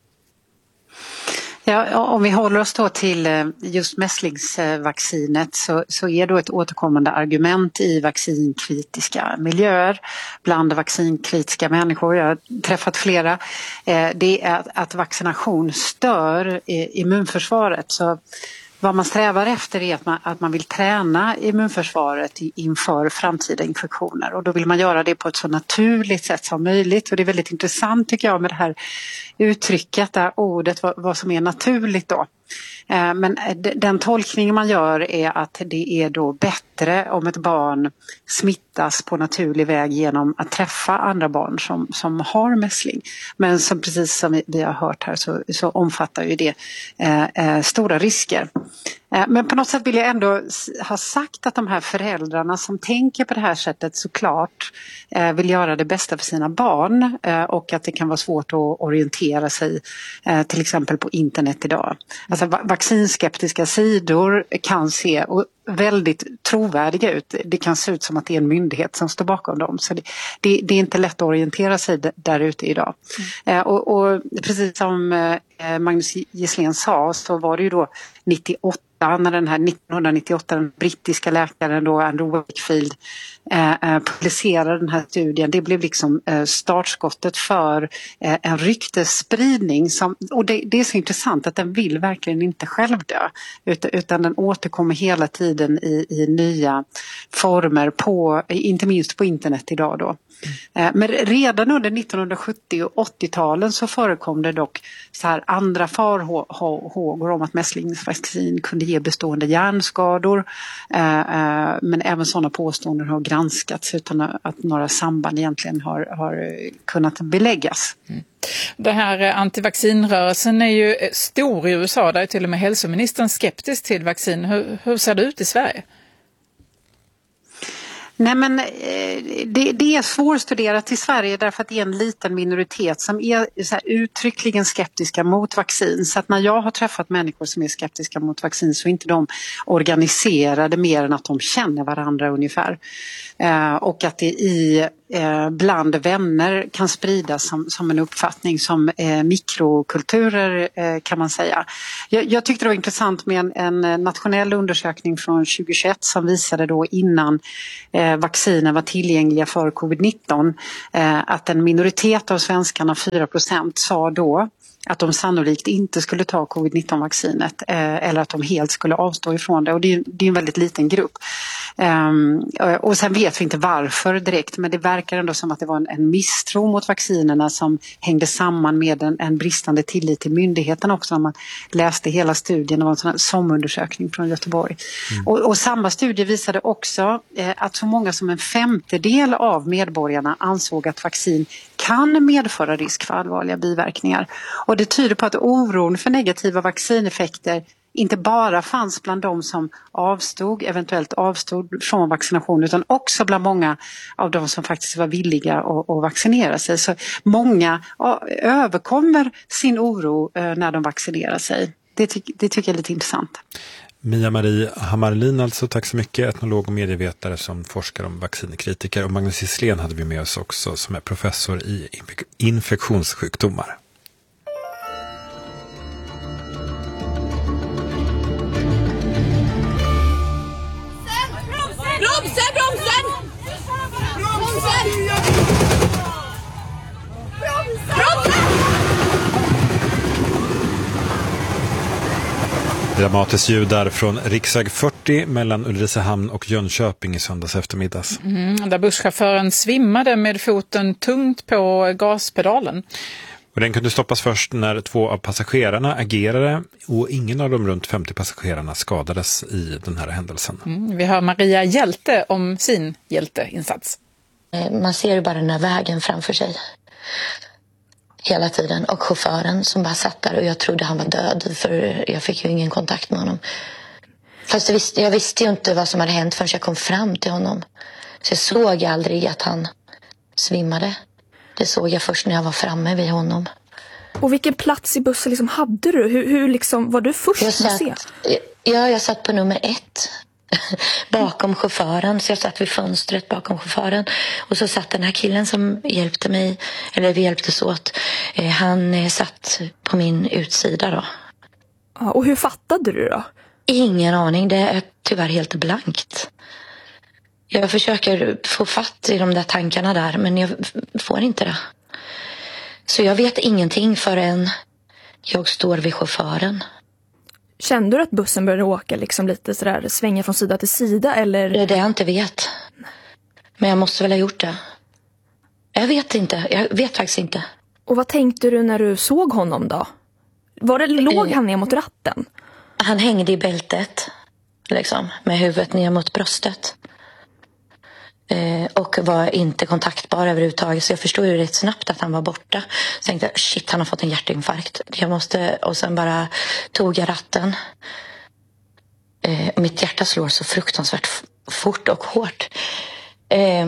Ja, om vi håller oss då till just mässlingsvaccinet så, så är då ett återkommande argument i vaccinkritiska miljöer bland vaccinkritiska människor, jag har träffat flera, det är att vaccination stör immunförsvaret. Så vad man strävar efter är att man, att man vill träna immunförsvaret inför framtida infektioner, och då vill man göra det på ett så naturligt sätt som möjligt. Och det är väldigt intressant tycker jag med det här uttrycket, det här ordet, vad, vad som är naturligt då. Men den tolkningen man gör är att det är då bättre om ett barn smittas på naturlig väg genom att träffa andra barn som, som har mässling. Men som precis som vi har hört här så, så omfattar ju det eh, stora risker. Eh, men på något sätt vill jag ändå ha sagt att de här föräldrarna som tänker på det här sättet såklart eh, vill göra det bästa för sina barn eh, och att det kan vara svårt att orientera sig eh, till exempel på internet idag. Alltså vaccinskeptiska sidor kan se väldigt trovärdiga ut. Det kan se ut som att det är en myndighet som står bakom dem. Så det, det, det är inte lätt att orientera sig där ute idag. Mm. Eh, och, och precis som eh, Magnus Gisslén sa så var det ju då nittioåtta när den här nittonhundranittioåtta den brittiska läkaren då Andrew Wakefield eh, publicerade den här studien. Det blev liksom eh, startskottet för eh, en ryktesspridning som, och det, det är så intressant att den vill verkligen inte själv dö utan, utan den återkommer hela tiden i, i nya former på, inte minst på internet idag då. Mm. Men redan under nittonhundrasjuttio- och åttio-talen så förekom det dock så här andra farhågor om att mässlingsvaccin kunde ge bestående hjärnskador, men även sådana påståenden har granskats utan att några samband egentligen har, har kunnat beläggas. Mm. Det här antivaccinrörelsen är ju stor i U S A, där är till och med hälsoministern skeptisk till vaccin. Hur, hur ser det ut i Sverige? Nej, men det, det är svårstuderat i Sverige därför att det är en liten minoritet som är så här uttryckligen skeptiska mot vaccin. Så att när jag har träffat människor som är skeptiska mot vaccin så är inte de organiserade mer än att de känner varandra ungefär. Eh, och att det i eh, bland vänner kan spridas som, som en uppfattning som eh, mikrokulturer eh, kan man säga. Jag, jag tyckte det var intressant med en, en nationell undersökning från tjugohundratjugoett som visade då innan eh, vacciner var tillgängliga för covid nitton eh, att en minoritet av svenskarna, fyra procent, sa då att de sannolikt inte skulle ta covid nitton-vaccinet eh, eller att de helt skulle avstå ifrån det. Och det är, det är en väldigt liten grupp. Um, och sen vet vi inte varför direkt, men det verkar ändå som att det var en, en misstro mot vaccinerna som hängde samman med en, en bristande tillit till myndigheten också. När man läste hela studien, det var en sån här SOM-undersökning från Göteborg. Mm. Och, och samma studie visade också eh, att så många som en femtedel av medborgarna ansåg att vaccin kan medföra risk för allvarliga biverkningar. Och det tyder på att oron för negativa vaccineffekter inte bara fanns bland de som avstod, eventuellt avstod från vaccination, utan också bland många av de som faktiskt var villiga att, att vaccinera sig. Så många överkommer sin oro när de vaccinerar sig. Det, ty- det tycker jag är lite intressant. Mia-Marie Hammarlin, alltså, tack så mycket, etnolog och medievetare som forskar om vaccinkritiker. Och Magnus Gisslén hade vi med oss också, som är professor i infektionssjukdomar. Bromsen, bromsen! Bromsen! Bromsen! Dramatiskt ljud där från riksväg fyrtio mellan Ulricehamn och Jönköping i söndags eftermiddags. Mm, där busschauffören svimmade med foten tungt på gaspedalen. Och den kunde stoppas först när två av passagerarna agerade och ingen av de runt femtio passagerarna skadades i den här händelsen. Mm, vi hör Maria Hjälte om sin hjälteinsats. Man ser ju bara den här vägen framför sig hela tiden och chauffören som bara satt där och jag trodde han var död för jag fick ju ingen kontakt med honom. Fast jag visste, jag visste ju inte vad som hade hänt förrän jag kom fram till honom. Så jag såg aldrig att han svimmade. Det såg jag först när jag var framme vid honom. Och vilken plats i bussen liksom hade du? Hur, hur liksom, var du först jag satt, att se? Ja, jag satt på nummer ett. Bakom chauffören. Så jag satt vid fönstret bakom chauffören. Och så satt den här killen som hjälpte mig. Eller vi hjälptes åt. Han satt på min utsida då. Ja, och hur fattade du då? Ingen aning. Det är tyvärr helt blankt. Jag försöker få fatt i de där tankarna där, men jag får inte det. Så jag vet ingenting förrän jag står vid chauffören. Kände du att bussen började åka liksom lite sådär, svänga från sida till sida, eller? Det är det jag inte vet. Men jag måste väl ha gjort det. Jag vet inte, jag vet faktiskt inte. Och vad tänkte du när du såg honom då? Var det, låg han ner mot ratten? Han hängde i bältet, liksom, med huvudet ner mot bröstet. Eh, och var inte kontaktbar överhuvudtaget. Så jag förstod ju rätt snabbt att han var borta. Så tänkte jag, shit, han har fått en hjärtinfarkt. Jag måste, och sen bara tog jag ratten. Eh, mitt hjärta slår så fruktansvärt f- fort och hårt. Eh,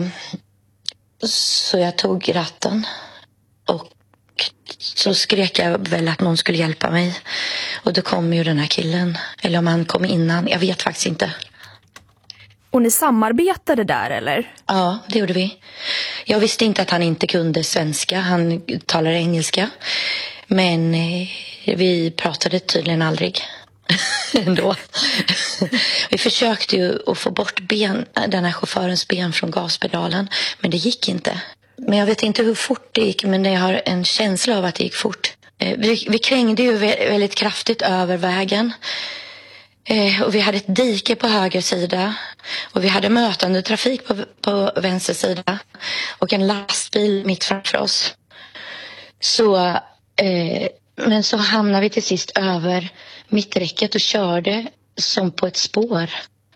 så jag tog ratten. Och så skrek jag väl att någon skulle hjälpa mig. Och då kom ju den här killen. Eller om han kom innan, jag vet faktiskt inte. Och ni samarbetade där, eller? Ja, det gjorde vi. Jag visste inte att han inte kunde svenska. Han talar engelska. Men eh, vi pratade tydligen aldrig ändå. Vi försökte ju att få bort ben, den här chaufförens ben från gaspedalen. Men det gick inte. Men jag vet inte hur fort det gick, men jag har en känsla av att det gick fort. Eh, vi, vi krängde ju väldigt kraftigt över vägen. Eh, och vi hade ett dike på höger sida. Och vi hade mötande trafik på, på vänster sida. Och en lastbil mitt framför oss. Så, eh, men så hamnade vi till sist över mitträcket och körde som på ett spår.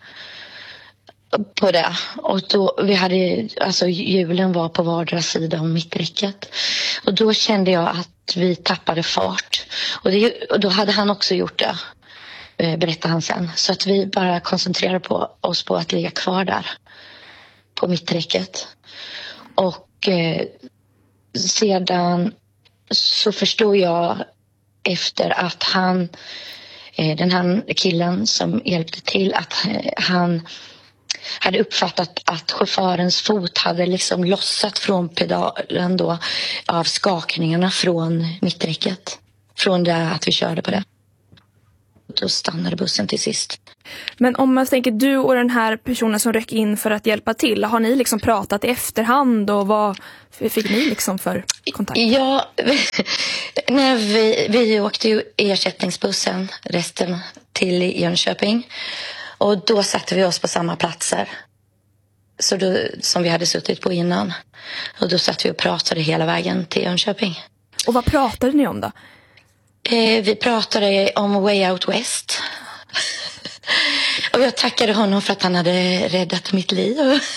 På det. Och då, vi hade, alltså hjulen var på vardera sida om mitträcket. Och då kände jag att vi tappade fart. Och, det, och då hade han också gjort det. Berättade han sen. Så att vi bara koncentrerade på oss på att ligga kvar där på mitträcket. Och eh, sedan så förstod jag efter att han, eh, den här killen som hjälpte till, att eh, han hade uppfattat att chaufförens fot hade liksom lossat från pedalen då av skakningarna från mitträcket. Från det att vi körde på det. Då stannade bussen till sist. Men om man tänker du och den här personen som rök in för att hjälpa till, har ni liksom pratat i efterhand och vad fick ni liksom för kontakt? Ja, när vi, vi åkte ju ersättningsbussen resten till Jönköping. Och då satte vi oss på samma platser så då, som vi hade suttit på innan. Och då satt vi och pratade hela vägen till Jönköping. Och vad pratade ni om då? Eh, vi pratade om Way Out West. Och jag tackade honom för att han hade räddat mitt liv.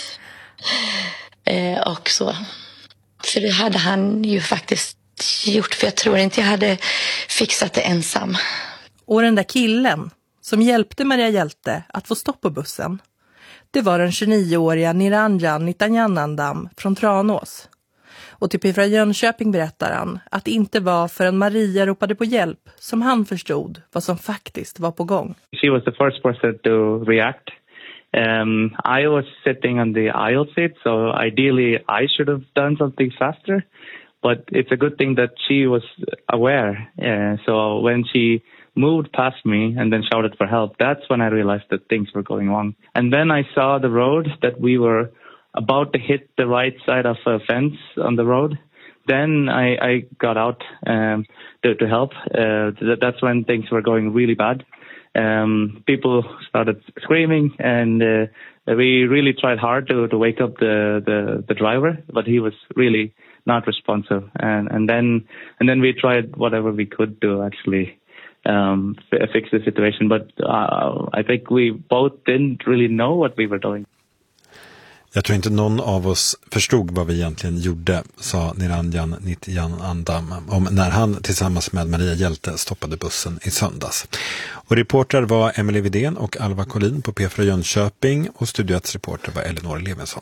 eh, och så. För det hade han ju faktiskt gjort. För jag tror inte jag hade fixat det ensam. Och den där killen som hjälpte Maria Hjälte att få stopp på bussen, det var den tjugonioåriga Niranjan Nitanyanandam från Tranås. Och till P fyra Jönköping berättar han att det inte var förrän Maria ropade på hjälp som han förstod vad som faktiskt var på gång. She was the first person to react. Um, I was sitting on the aisle seat, so ideally I should have done something faster. But it's a good thing that she was aware. Uh, so when she moved past me and then shouted for help, that's when I realized that things were going wrong. And then I saw the road that we were about to hit the right side of a fence on the road. Then I, I got out um, to, to help. Uh, that's when things were going really bad. Um, people started screaming, and uh, we really tried hard to, to wake up the, the, the driver, but he was really not responsive. And, and then and then we tried whatever we could to actually um, f- fix the situation. But uh, I think we both didn't really know what we were doing. Jag tror inte någon av oss förstod vad vi egentligen gjorde, sa Niranjan Nitanyanandam om när han tillsammans med Maria Hjälte stoppade bussen i söndags. Och reporter var Emily Widén och Alva Collin på P fyra Jönköping, och Studioets reporter var Elinor Levensson.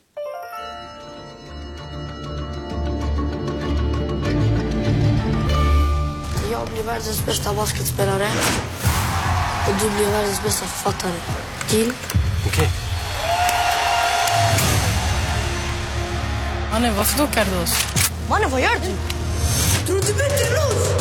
Jag blir världens bästa basketspelare och du blir världens bästa författare. Deal? Okej. Okay. Mannen, varför då, Carlos? Mannen, vad gör du? Tror du bättre än oss?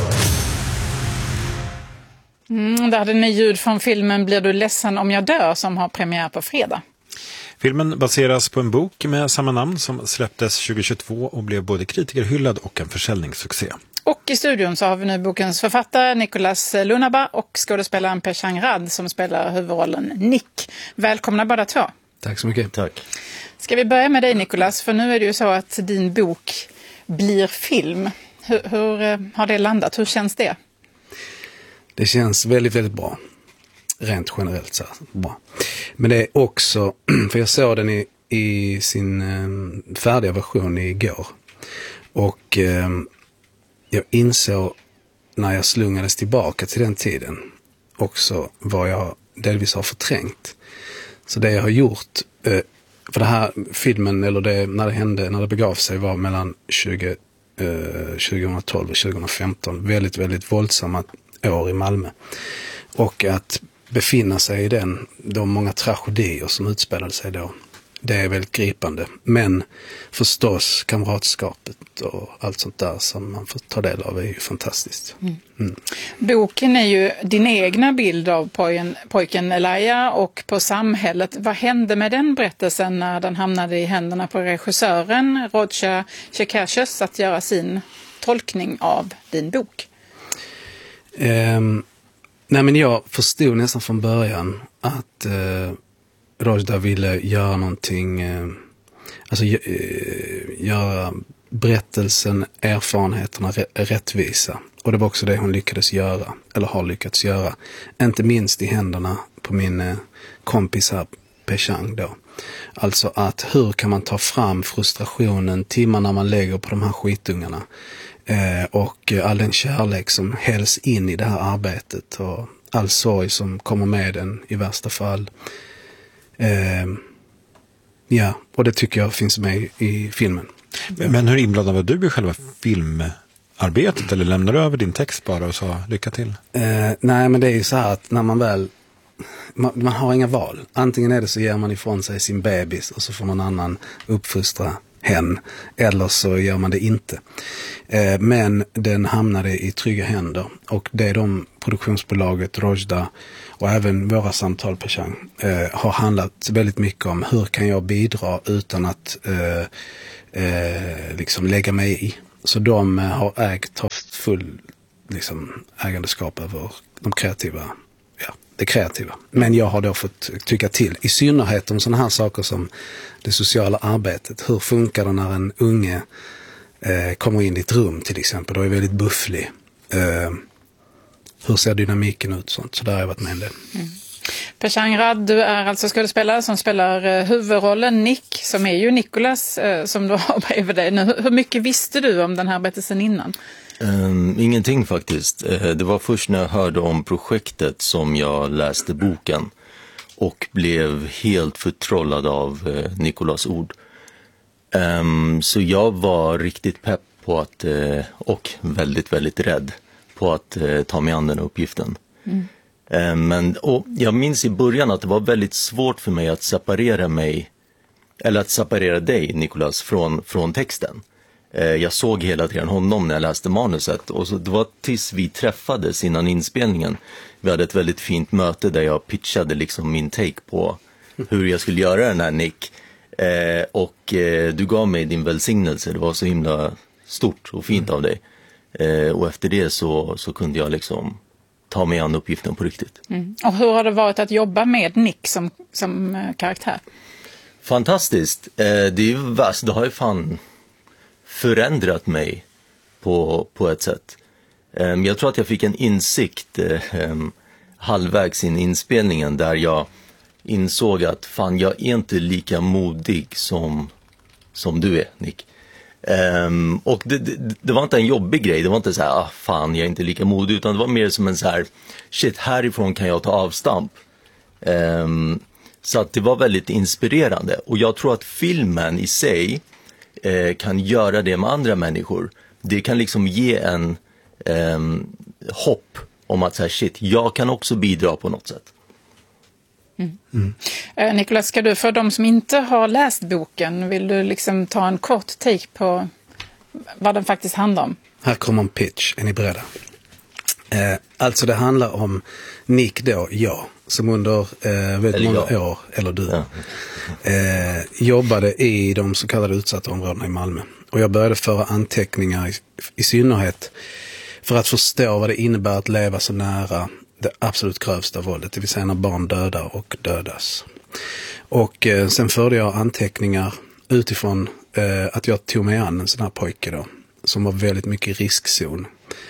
Mm, det hade ni ljud från filmen Blir du ledsen om jag dör, som har premiär på fredag. Filmen baseras på en bok med samma namn som släpptes tjugohundratjugotvå och blev både kritikerhyllad och en försäljningssuccé. Och i studion så har vi nu bokens författare Nicolas Lunaba och skådespelaren Peshan Rad som spelar huvudrollen Nick. Välkomna båda två. Tack så mycket. Tack. Ska vi börja med dig, Nicolas? För nu är det ju så att din bok blir film. Hur, hur har det landat? Hur känns det? Det känns väldigt, väldigt bra. Rent generellt så här, bra. Men det är också, för jag såg den i, i sin eh, färdiga version igår. Och eh, jag insåg när jag slungades tillbaka till den tiden också vad jag delvis har förträngt. Så det jag har gjort, eh, för det här filmen, eller det, när det hände, när det begav sig, var mellan tjugo, eh, tjugohundratolv och tjugohundrafemton. Väldigt, väldigt våldsamma år i Malmö. Och att befinna sig i den, de många tragedier som utspelade sig då, det är väldigt gripande. Men förstås kamratskapet och allt sånt där som man får ta del av är ju fantastiskt. Mm. Mm. Boken är ju din egna bild av pojken, pojken Elijah och på samhället. Vad hände med den berättelsen när den hamnade i händerna på regissören Roger Chekashis att göra sin tolkning av din bok? Um, nej men jag förstod nästan från början att uh, Roger ville göra någonting, uh, alltså uh, göra berättelsen, erfarenheterna rä- rättvisa. Och det var också det hon lyckades göra, eller har lyckats göra. Inte minst i händerna på min uh, kompis här, Peshan då. Alltså att hur kan man ta fram frustrationen timmarna man lägger på de här skitungarna. Eh, och all den kärlek som hälls in i det här arbetet och all sorg som kommer med den i värsta fall. Eh, Ja, och det tycker jag finns med i filmen. Men, men hur inblandad var du i själva filmarbetet, eller lämnar du över din text bara och sa lycka till? Eh, nej, men det är ju så här att när man väl man, man har inga val. Antingen är det så ger man ifrån sig sin bebis och så får någon annan uppfostra hen, eller så gör man det inte. Eh, men den hamnade i trygga händer, och det är de produktionsbolaget Rojda och även våra samtal på Chang eh, har handlat väldigt mycket om hur kan jag bidra utan att eh, eh, liksom lägga mig i. Så de eh, har ägt, haft full liksom, ägandeskap över de kreativa, ja, det kreativa. Men jag har då fått tycka till, i synnerhet om sådana här saker som det sociala arbetet. Hur funkar det när en unge eh, kommer in i ett rum till exempel och är väldigt bufflig? Eh, hur ser dynamiken ut? Sånt. Så där har jag varit med en del. Mm. Pechang Rad, du är alltså skådespelare som spelar huvudrollen Nick, som är ju Nicolas eh, som du har bredvid dig nu. Hur mycket visste du om den här berättelsen innan? Um, ingenting faktiskt. Uh, det var först när jag hörde om projektet som jag läste boken och blev helt förtrollad av uh, Nicolas ord. Um, så jag var riktigt pepp på att, uh, och väldigt, väldigt rädd på att uh, ta mig an den uppgiften. Mm. Uh, men, och jag minns i början att det var väldigt svårt för mig att separera mig, eller att separera dig, Nicolas, från, från texten. Jag såg hela tiden honom när jag läste manuset, och så det var tills vi träffades innan inspelningen. Vi hade ett väldigt fint möte där jag pitchade liksom min take på hur jag skulle göra den här Nick. Eh, och eh, du gav mig din välsignelse, det var så himla stort och fint mm. av dig. Eh, och efter det så, så kunde jag liksom ta mig an uppgiften på riktigt. Mm. Och hur har det varit att jobba med Nick som, som eh, karaktär? Fantastiskt. Eh, det är ju värst, det har ju fan förändrat mig på, på ett sätt. Um, jag tror att jag fick en insikt um, halvvägs in i inspelningen där jag insåg att fan, jag är inte lika modig som, som du är, Nick. Um, och det, det, det var inte en jobbig grej, det var inte så här, ah, fan, jag är inte lika modig, utan det var mer som en så här, shit, härifrån kan jag ta avstamp. Um, så att det var väldigt inspirerande, och jag tror att filmen i sig kan göra det med andra människor. Det kan liksom ge en eh, hopp om att så här, shit, jag kan också bidra på något sätt. Mm. Mm. Eh, Nicolas, ska du, för de som inte har läst boken, vill du liksom ta en kort take på vad den faktiskt handlar om? Här kommer en pitch, är ni beredda? Eh, alltså det handlar om Nick då, jag, som under eh, väldigt många jag. år, eller du, ja. eh, jobbade i de så kallade utsatta områdena i Malmö. Och jag började föra anteckningar i, i synnerhet för att förstå vad det innebär att leva så nära det absolut grövsta våldet, det vill säga när barn dödar och dödas. Och eh, sen förde jag anteckningar utifrån eh, att jag tog mig an en sån här pojke då, som var väldigt mycket i riskzon.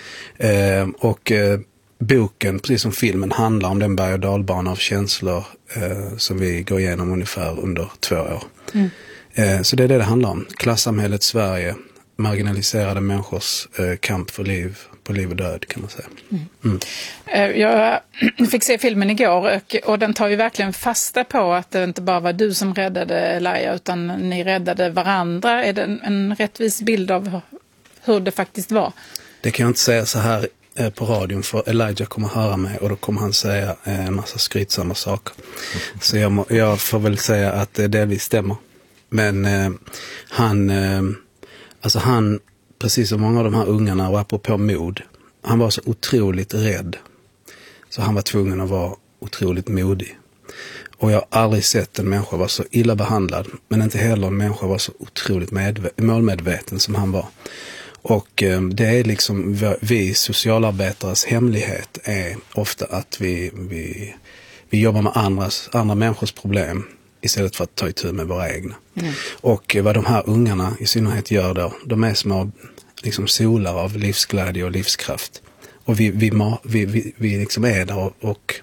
Eh, och eh, boken, precis som filmen, handlar om den berg- och dalbana av känslor eh, som vi går igenom ungefär under två år. Mm. Eh, så det är det det handlar om. Klassamhället Sverige, marginaliserade människors eh, kamp för liv, på liv och död, kan man säga. Mm. Mm. Jag fick se filmen igår, och, och den tar ju verkligen fasta på att det inte bara var du som räddade Elijah, utan ni räddade varandra. Är det en, en rättvis bild av hur det faktiskt var? Det kan jag inte säga så här på radion, för Elijah kommer höra mig och då kommer han säga en massa skrytsamma saker. Så jag, må, jag får väl säga att det delvis stämmer. Men eh, han, eh, alltså han, precis som många av de här ungarna, och apropå mod, han var så otroligt rädd. Så han var tvungen att vara otroligt modig. Och jag har aldrig sett en människa vara så illa behandlad, men inte heller en människa var så otroligt medve- målmedveten som han var. Och eh, det är liksom, vi socialarbetares hemlighet är ofta att vi, vi, vi jobbar med andras, andra människors problem istället för att ta itu med våra egna. Mm. Och vad de här ungarna i synnerhet gör då, de är små liksom solar av livsglädje och livskraft. Och vi, vi, vi, vi, vi liksom är där och, och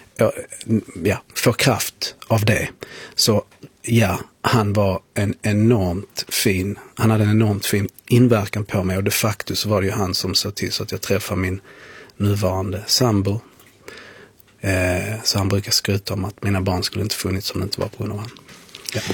ja, får kraft av det. Så ja, han var en enormt fin, han hade en enormt fin inverkan på mig, och de facto så var det ju han som såg till så att jag träffade min nuvarande sambo. Eh, så han brukar skryta om att mina barn skulle inte funnits om det inte var på grund av han. Ja.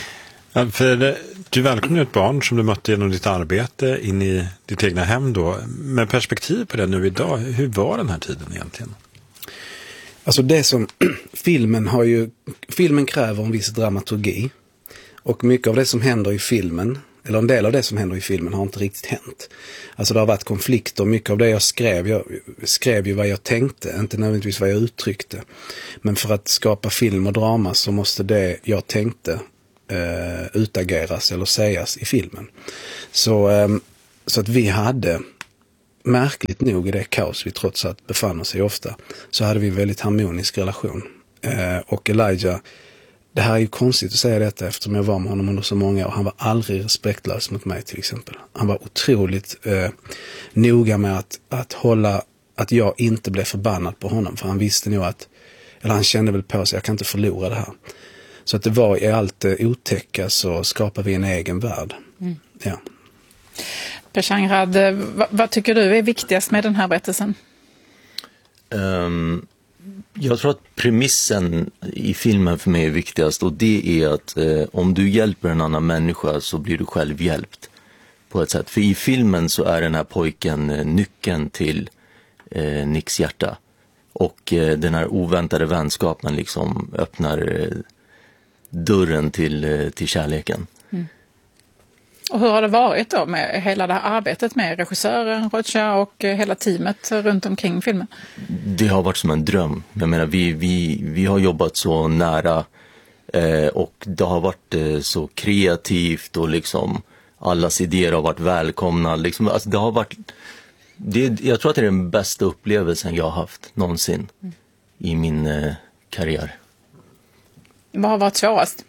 Ja, för du välkomnar ett barn som du mötte genom ditt arbete in i ditt egna hem då. Med perspektiv på det nu idag, hur var den här tiden egentligen? Alltså det som filmen har ju, filmen kräver en viss dramaturgi. Och mycket av det som händer i filmen, eller en del av det som händer i filmen har inte riktigt hänt. Alltså det har varit konflikter, mycket av det jag skrev, jag skrev ju vad jag tänkte, inte nödvändigtvis vad jag uttryckte. Men för att skapa film och drama så måste det jag tänkte eh, utageras eller sägas i filmen. Så, eh, så att vi hade, märkligt nog i det kaos vi trots allt befann oss i ofta, så hade vi en väldigt harmonisk relation. Eh, och Elijah, det här är ju konstigt att säga detta eftersom jag var med honom under så många år. Han var aldrig respektlös mot mig till exempel. Han var otroligt eh, noga med att, att hålla, att jag inte blev förbannad på honom. För han visste nog att, eller han kände väl på sig, jag kan inte förlora det här. Så att det var i allt eh, otäcka så skapade vi en egen värld. Mm. Ja. Peshangrad, vad, vad tycker du är viktigast med den här berättelsen? Um... Jag tror att premissen i filmen för mig är viktigast, och det är att eh, om du hjälper en annan människa så blir du själv hjälpt på ett sätt. För i filmen så är den här pojken eh, nyckeln till eh, Nicks hjärta, och eh, den här oväntade vänskapen liksom öppnar eh, dörren till, eh, till kärleken. Mm. Och hur har det varit då med hela det här arbetet med regissören, Rocha och hela teamet runt omkring filmen? Det har varit som en dröm. Jag menar, vi, vi, vi har jobbat så nära eh, och det har varit eh, så kreativt och liksom allas idéer har varit välkomna. Liksom, alltså det har varit, det, jag tror att det är den bästa upplevelsen jag har haft någonsin mm. i min eh, karriär. Vad har varit svårast?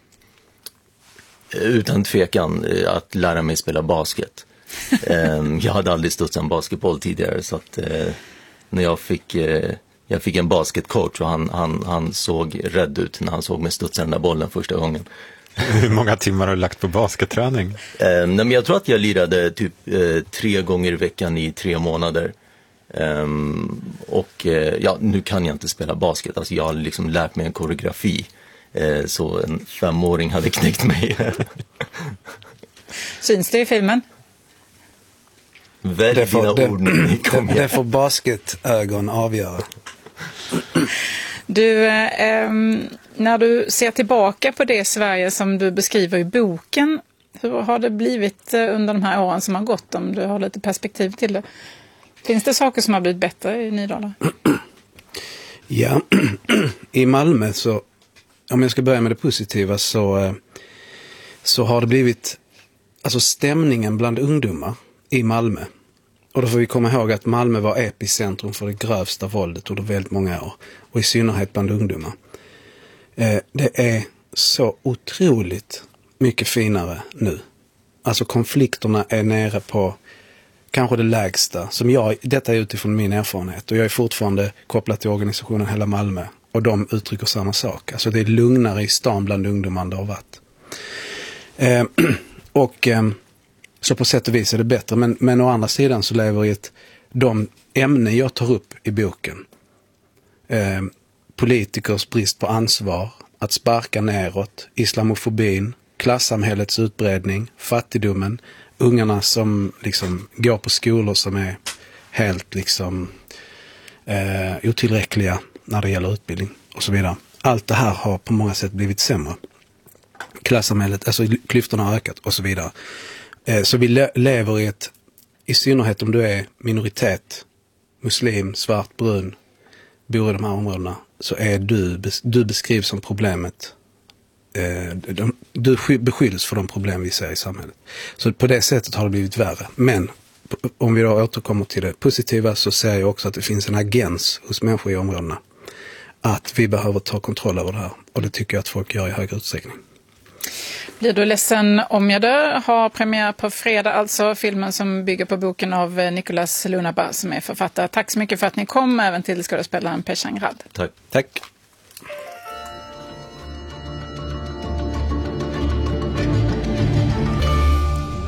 Utan tvekan att lära mig spela basket. Jag hade aldrig studsat en basketboll tidigare, så att när jag fick, jag fick en basketcoach och han, han, han såg rädd ut när han såg mig studsa den där bollen första gången. Hur många timmar har du lagt på basketträning? Nej, men jag tror att jag lirade typ tre gånger i veckan i tre månader. Och ja, nu kan jag inte spela basket. Alltså jag har liksom lärt mig en koreografi. Så en femåring hade knäckt mig. Syns det i filmen? Välj dina det, ord nu. Det, det får basketögon avgöra. Du, eh, när du ser tillbaka på det Sverige som du beskriver i boken, hur har det blivit under de här åren som har gått, om du har lite perspektiv till det? Finns det saker som har blivit bättre i Nydala? Ja, i Malmö så, om jag ska börja med det positiva, så, så har det blivit, alltså stämningen bland ungdomar i Malmö. Och då får vi komma ihåg att Malmö var epicentrum för det grövsta våldet under väldigt många år. Och i synnerhet bland ungdomar. Det är så otroligt mycket finare nu. Alltså konflikterna är nere på kanske det lägsta. Som jag, detta är utifrån min erfarenhet. Och jag är fortfarande kopplad till organisationen Hela Malmö. Och de uttrycker samma sak. Alltså det är lugnare i stan bland ungdomar än det har varit. Eh, och eh, så på sätt och vis är det bättre. Men, men å andra sidan så lever i ett, de ämnen jag tar upp i boken. Eh, politikers brist på ansvar. Att sparka neråt. Islamofobin. Klassamhällets utbredning. Fattigdomen. Ungarna som liksom går på skolor som är helt liksom eh, otillräckliga när det gäller utbildning och så vidare. Allt det här har på många sätt blivit sämre. Klassamhället, alltså klyftorna har ökat och så vidare. Eh, så vi le- lever i ett, i synnerhet om du är minoritet, muslim, svart, brun, bor i de här områdena, så är du, du beskrivs som problemet. Eh, de, du beskylls för de problem vi ser i samhället. Så på det sättet har det blivit värre. Men om vi då återkommer till det positiva, så ser jag också att det finns en agens hos människor i områdena att vi behöver ta kontroll över det här. Och det tycker jag att folk gör i högre utsträckning. Blir du ledsen om jag dör? Har premiär på fredag, alltså filmen som bygger på boken av Nicolas Lunaba som är författare. Tack så mycket för att ni kom, även till skådespelaren Peshangrad. Tack. Tack.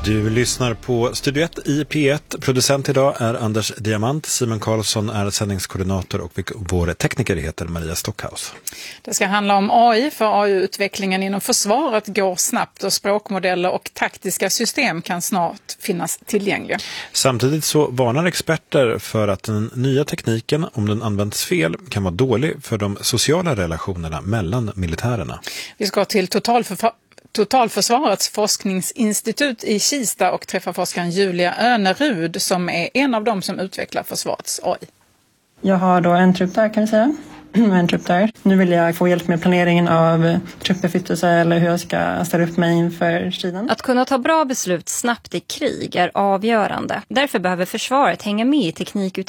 Du lyssnar på Studio ett i P ett. Producent idag är Anders Diamant. Simon Karlsson är sändningskoordinator och vår tekniker heter Maria Stockhaus. Det ska handla om A I, för A I-utvecklingen inom försvaret går snabbt och språkmodeller och taktiska system kan snart finnas tillgängliga. Samtidigt så varnar experter för att den nya tekniken, om den används fel, kan vara dålig för de sociala relationerna mellan militärerna. Vi ska till totalförfa- Totalförsvarets forskningsinstitut i Kista och träffa forskaren Julia Önerud som är en av dem som utvecklar försvarets A I. Jag har då en trupp där kan vi säga. En trupp där. Nu vill jag få hjälp med planeringen av truppbeflyttelse eller hur jag ska ställa upp mig inför striden. Att kunna ta bra beslut snabbt i krig är avgörande. Därför behöver försvaret hänga med i teknikutvecklingen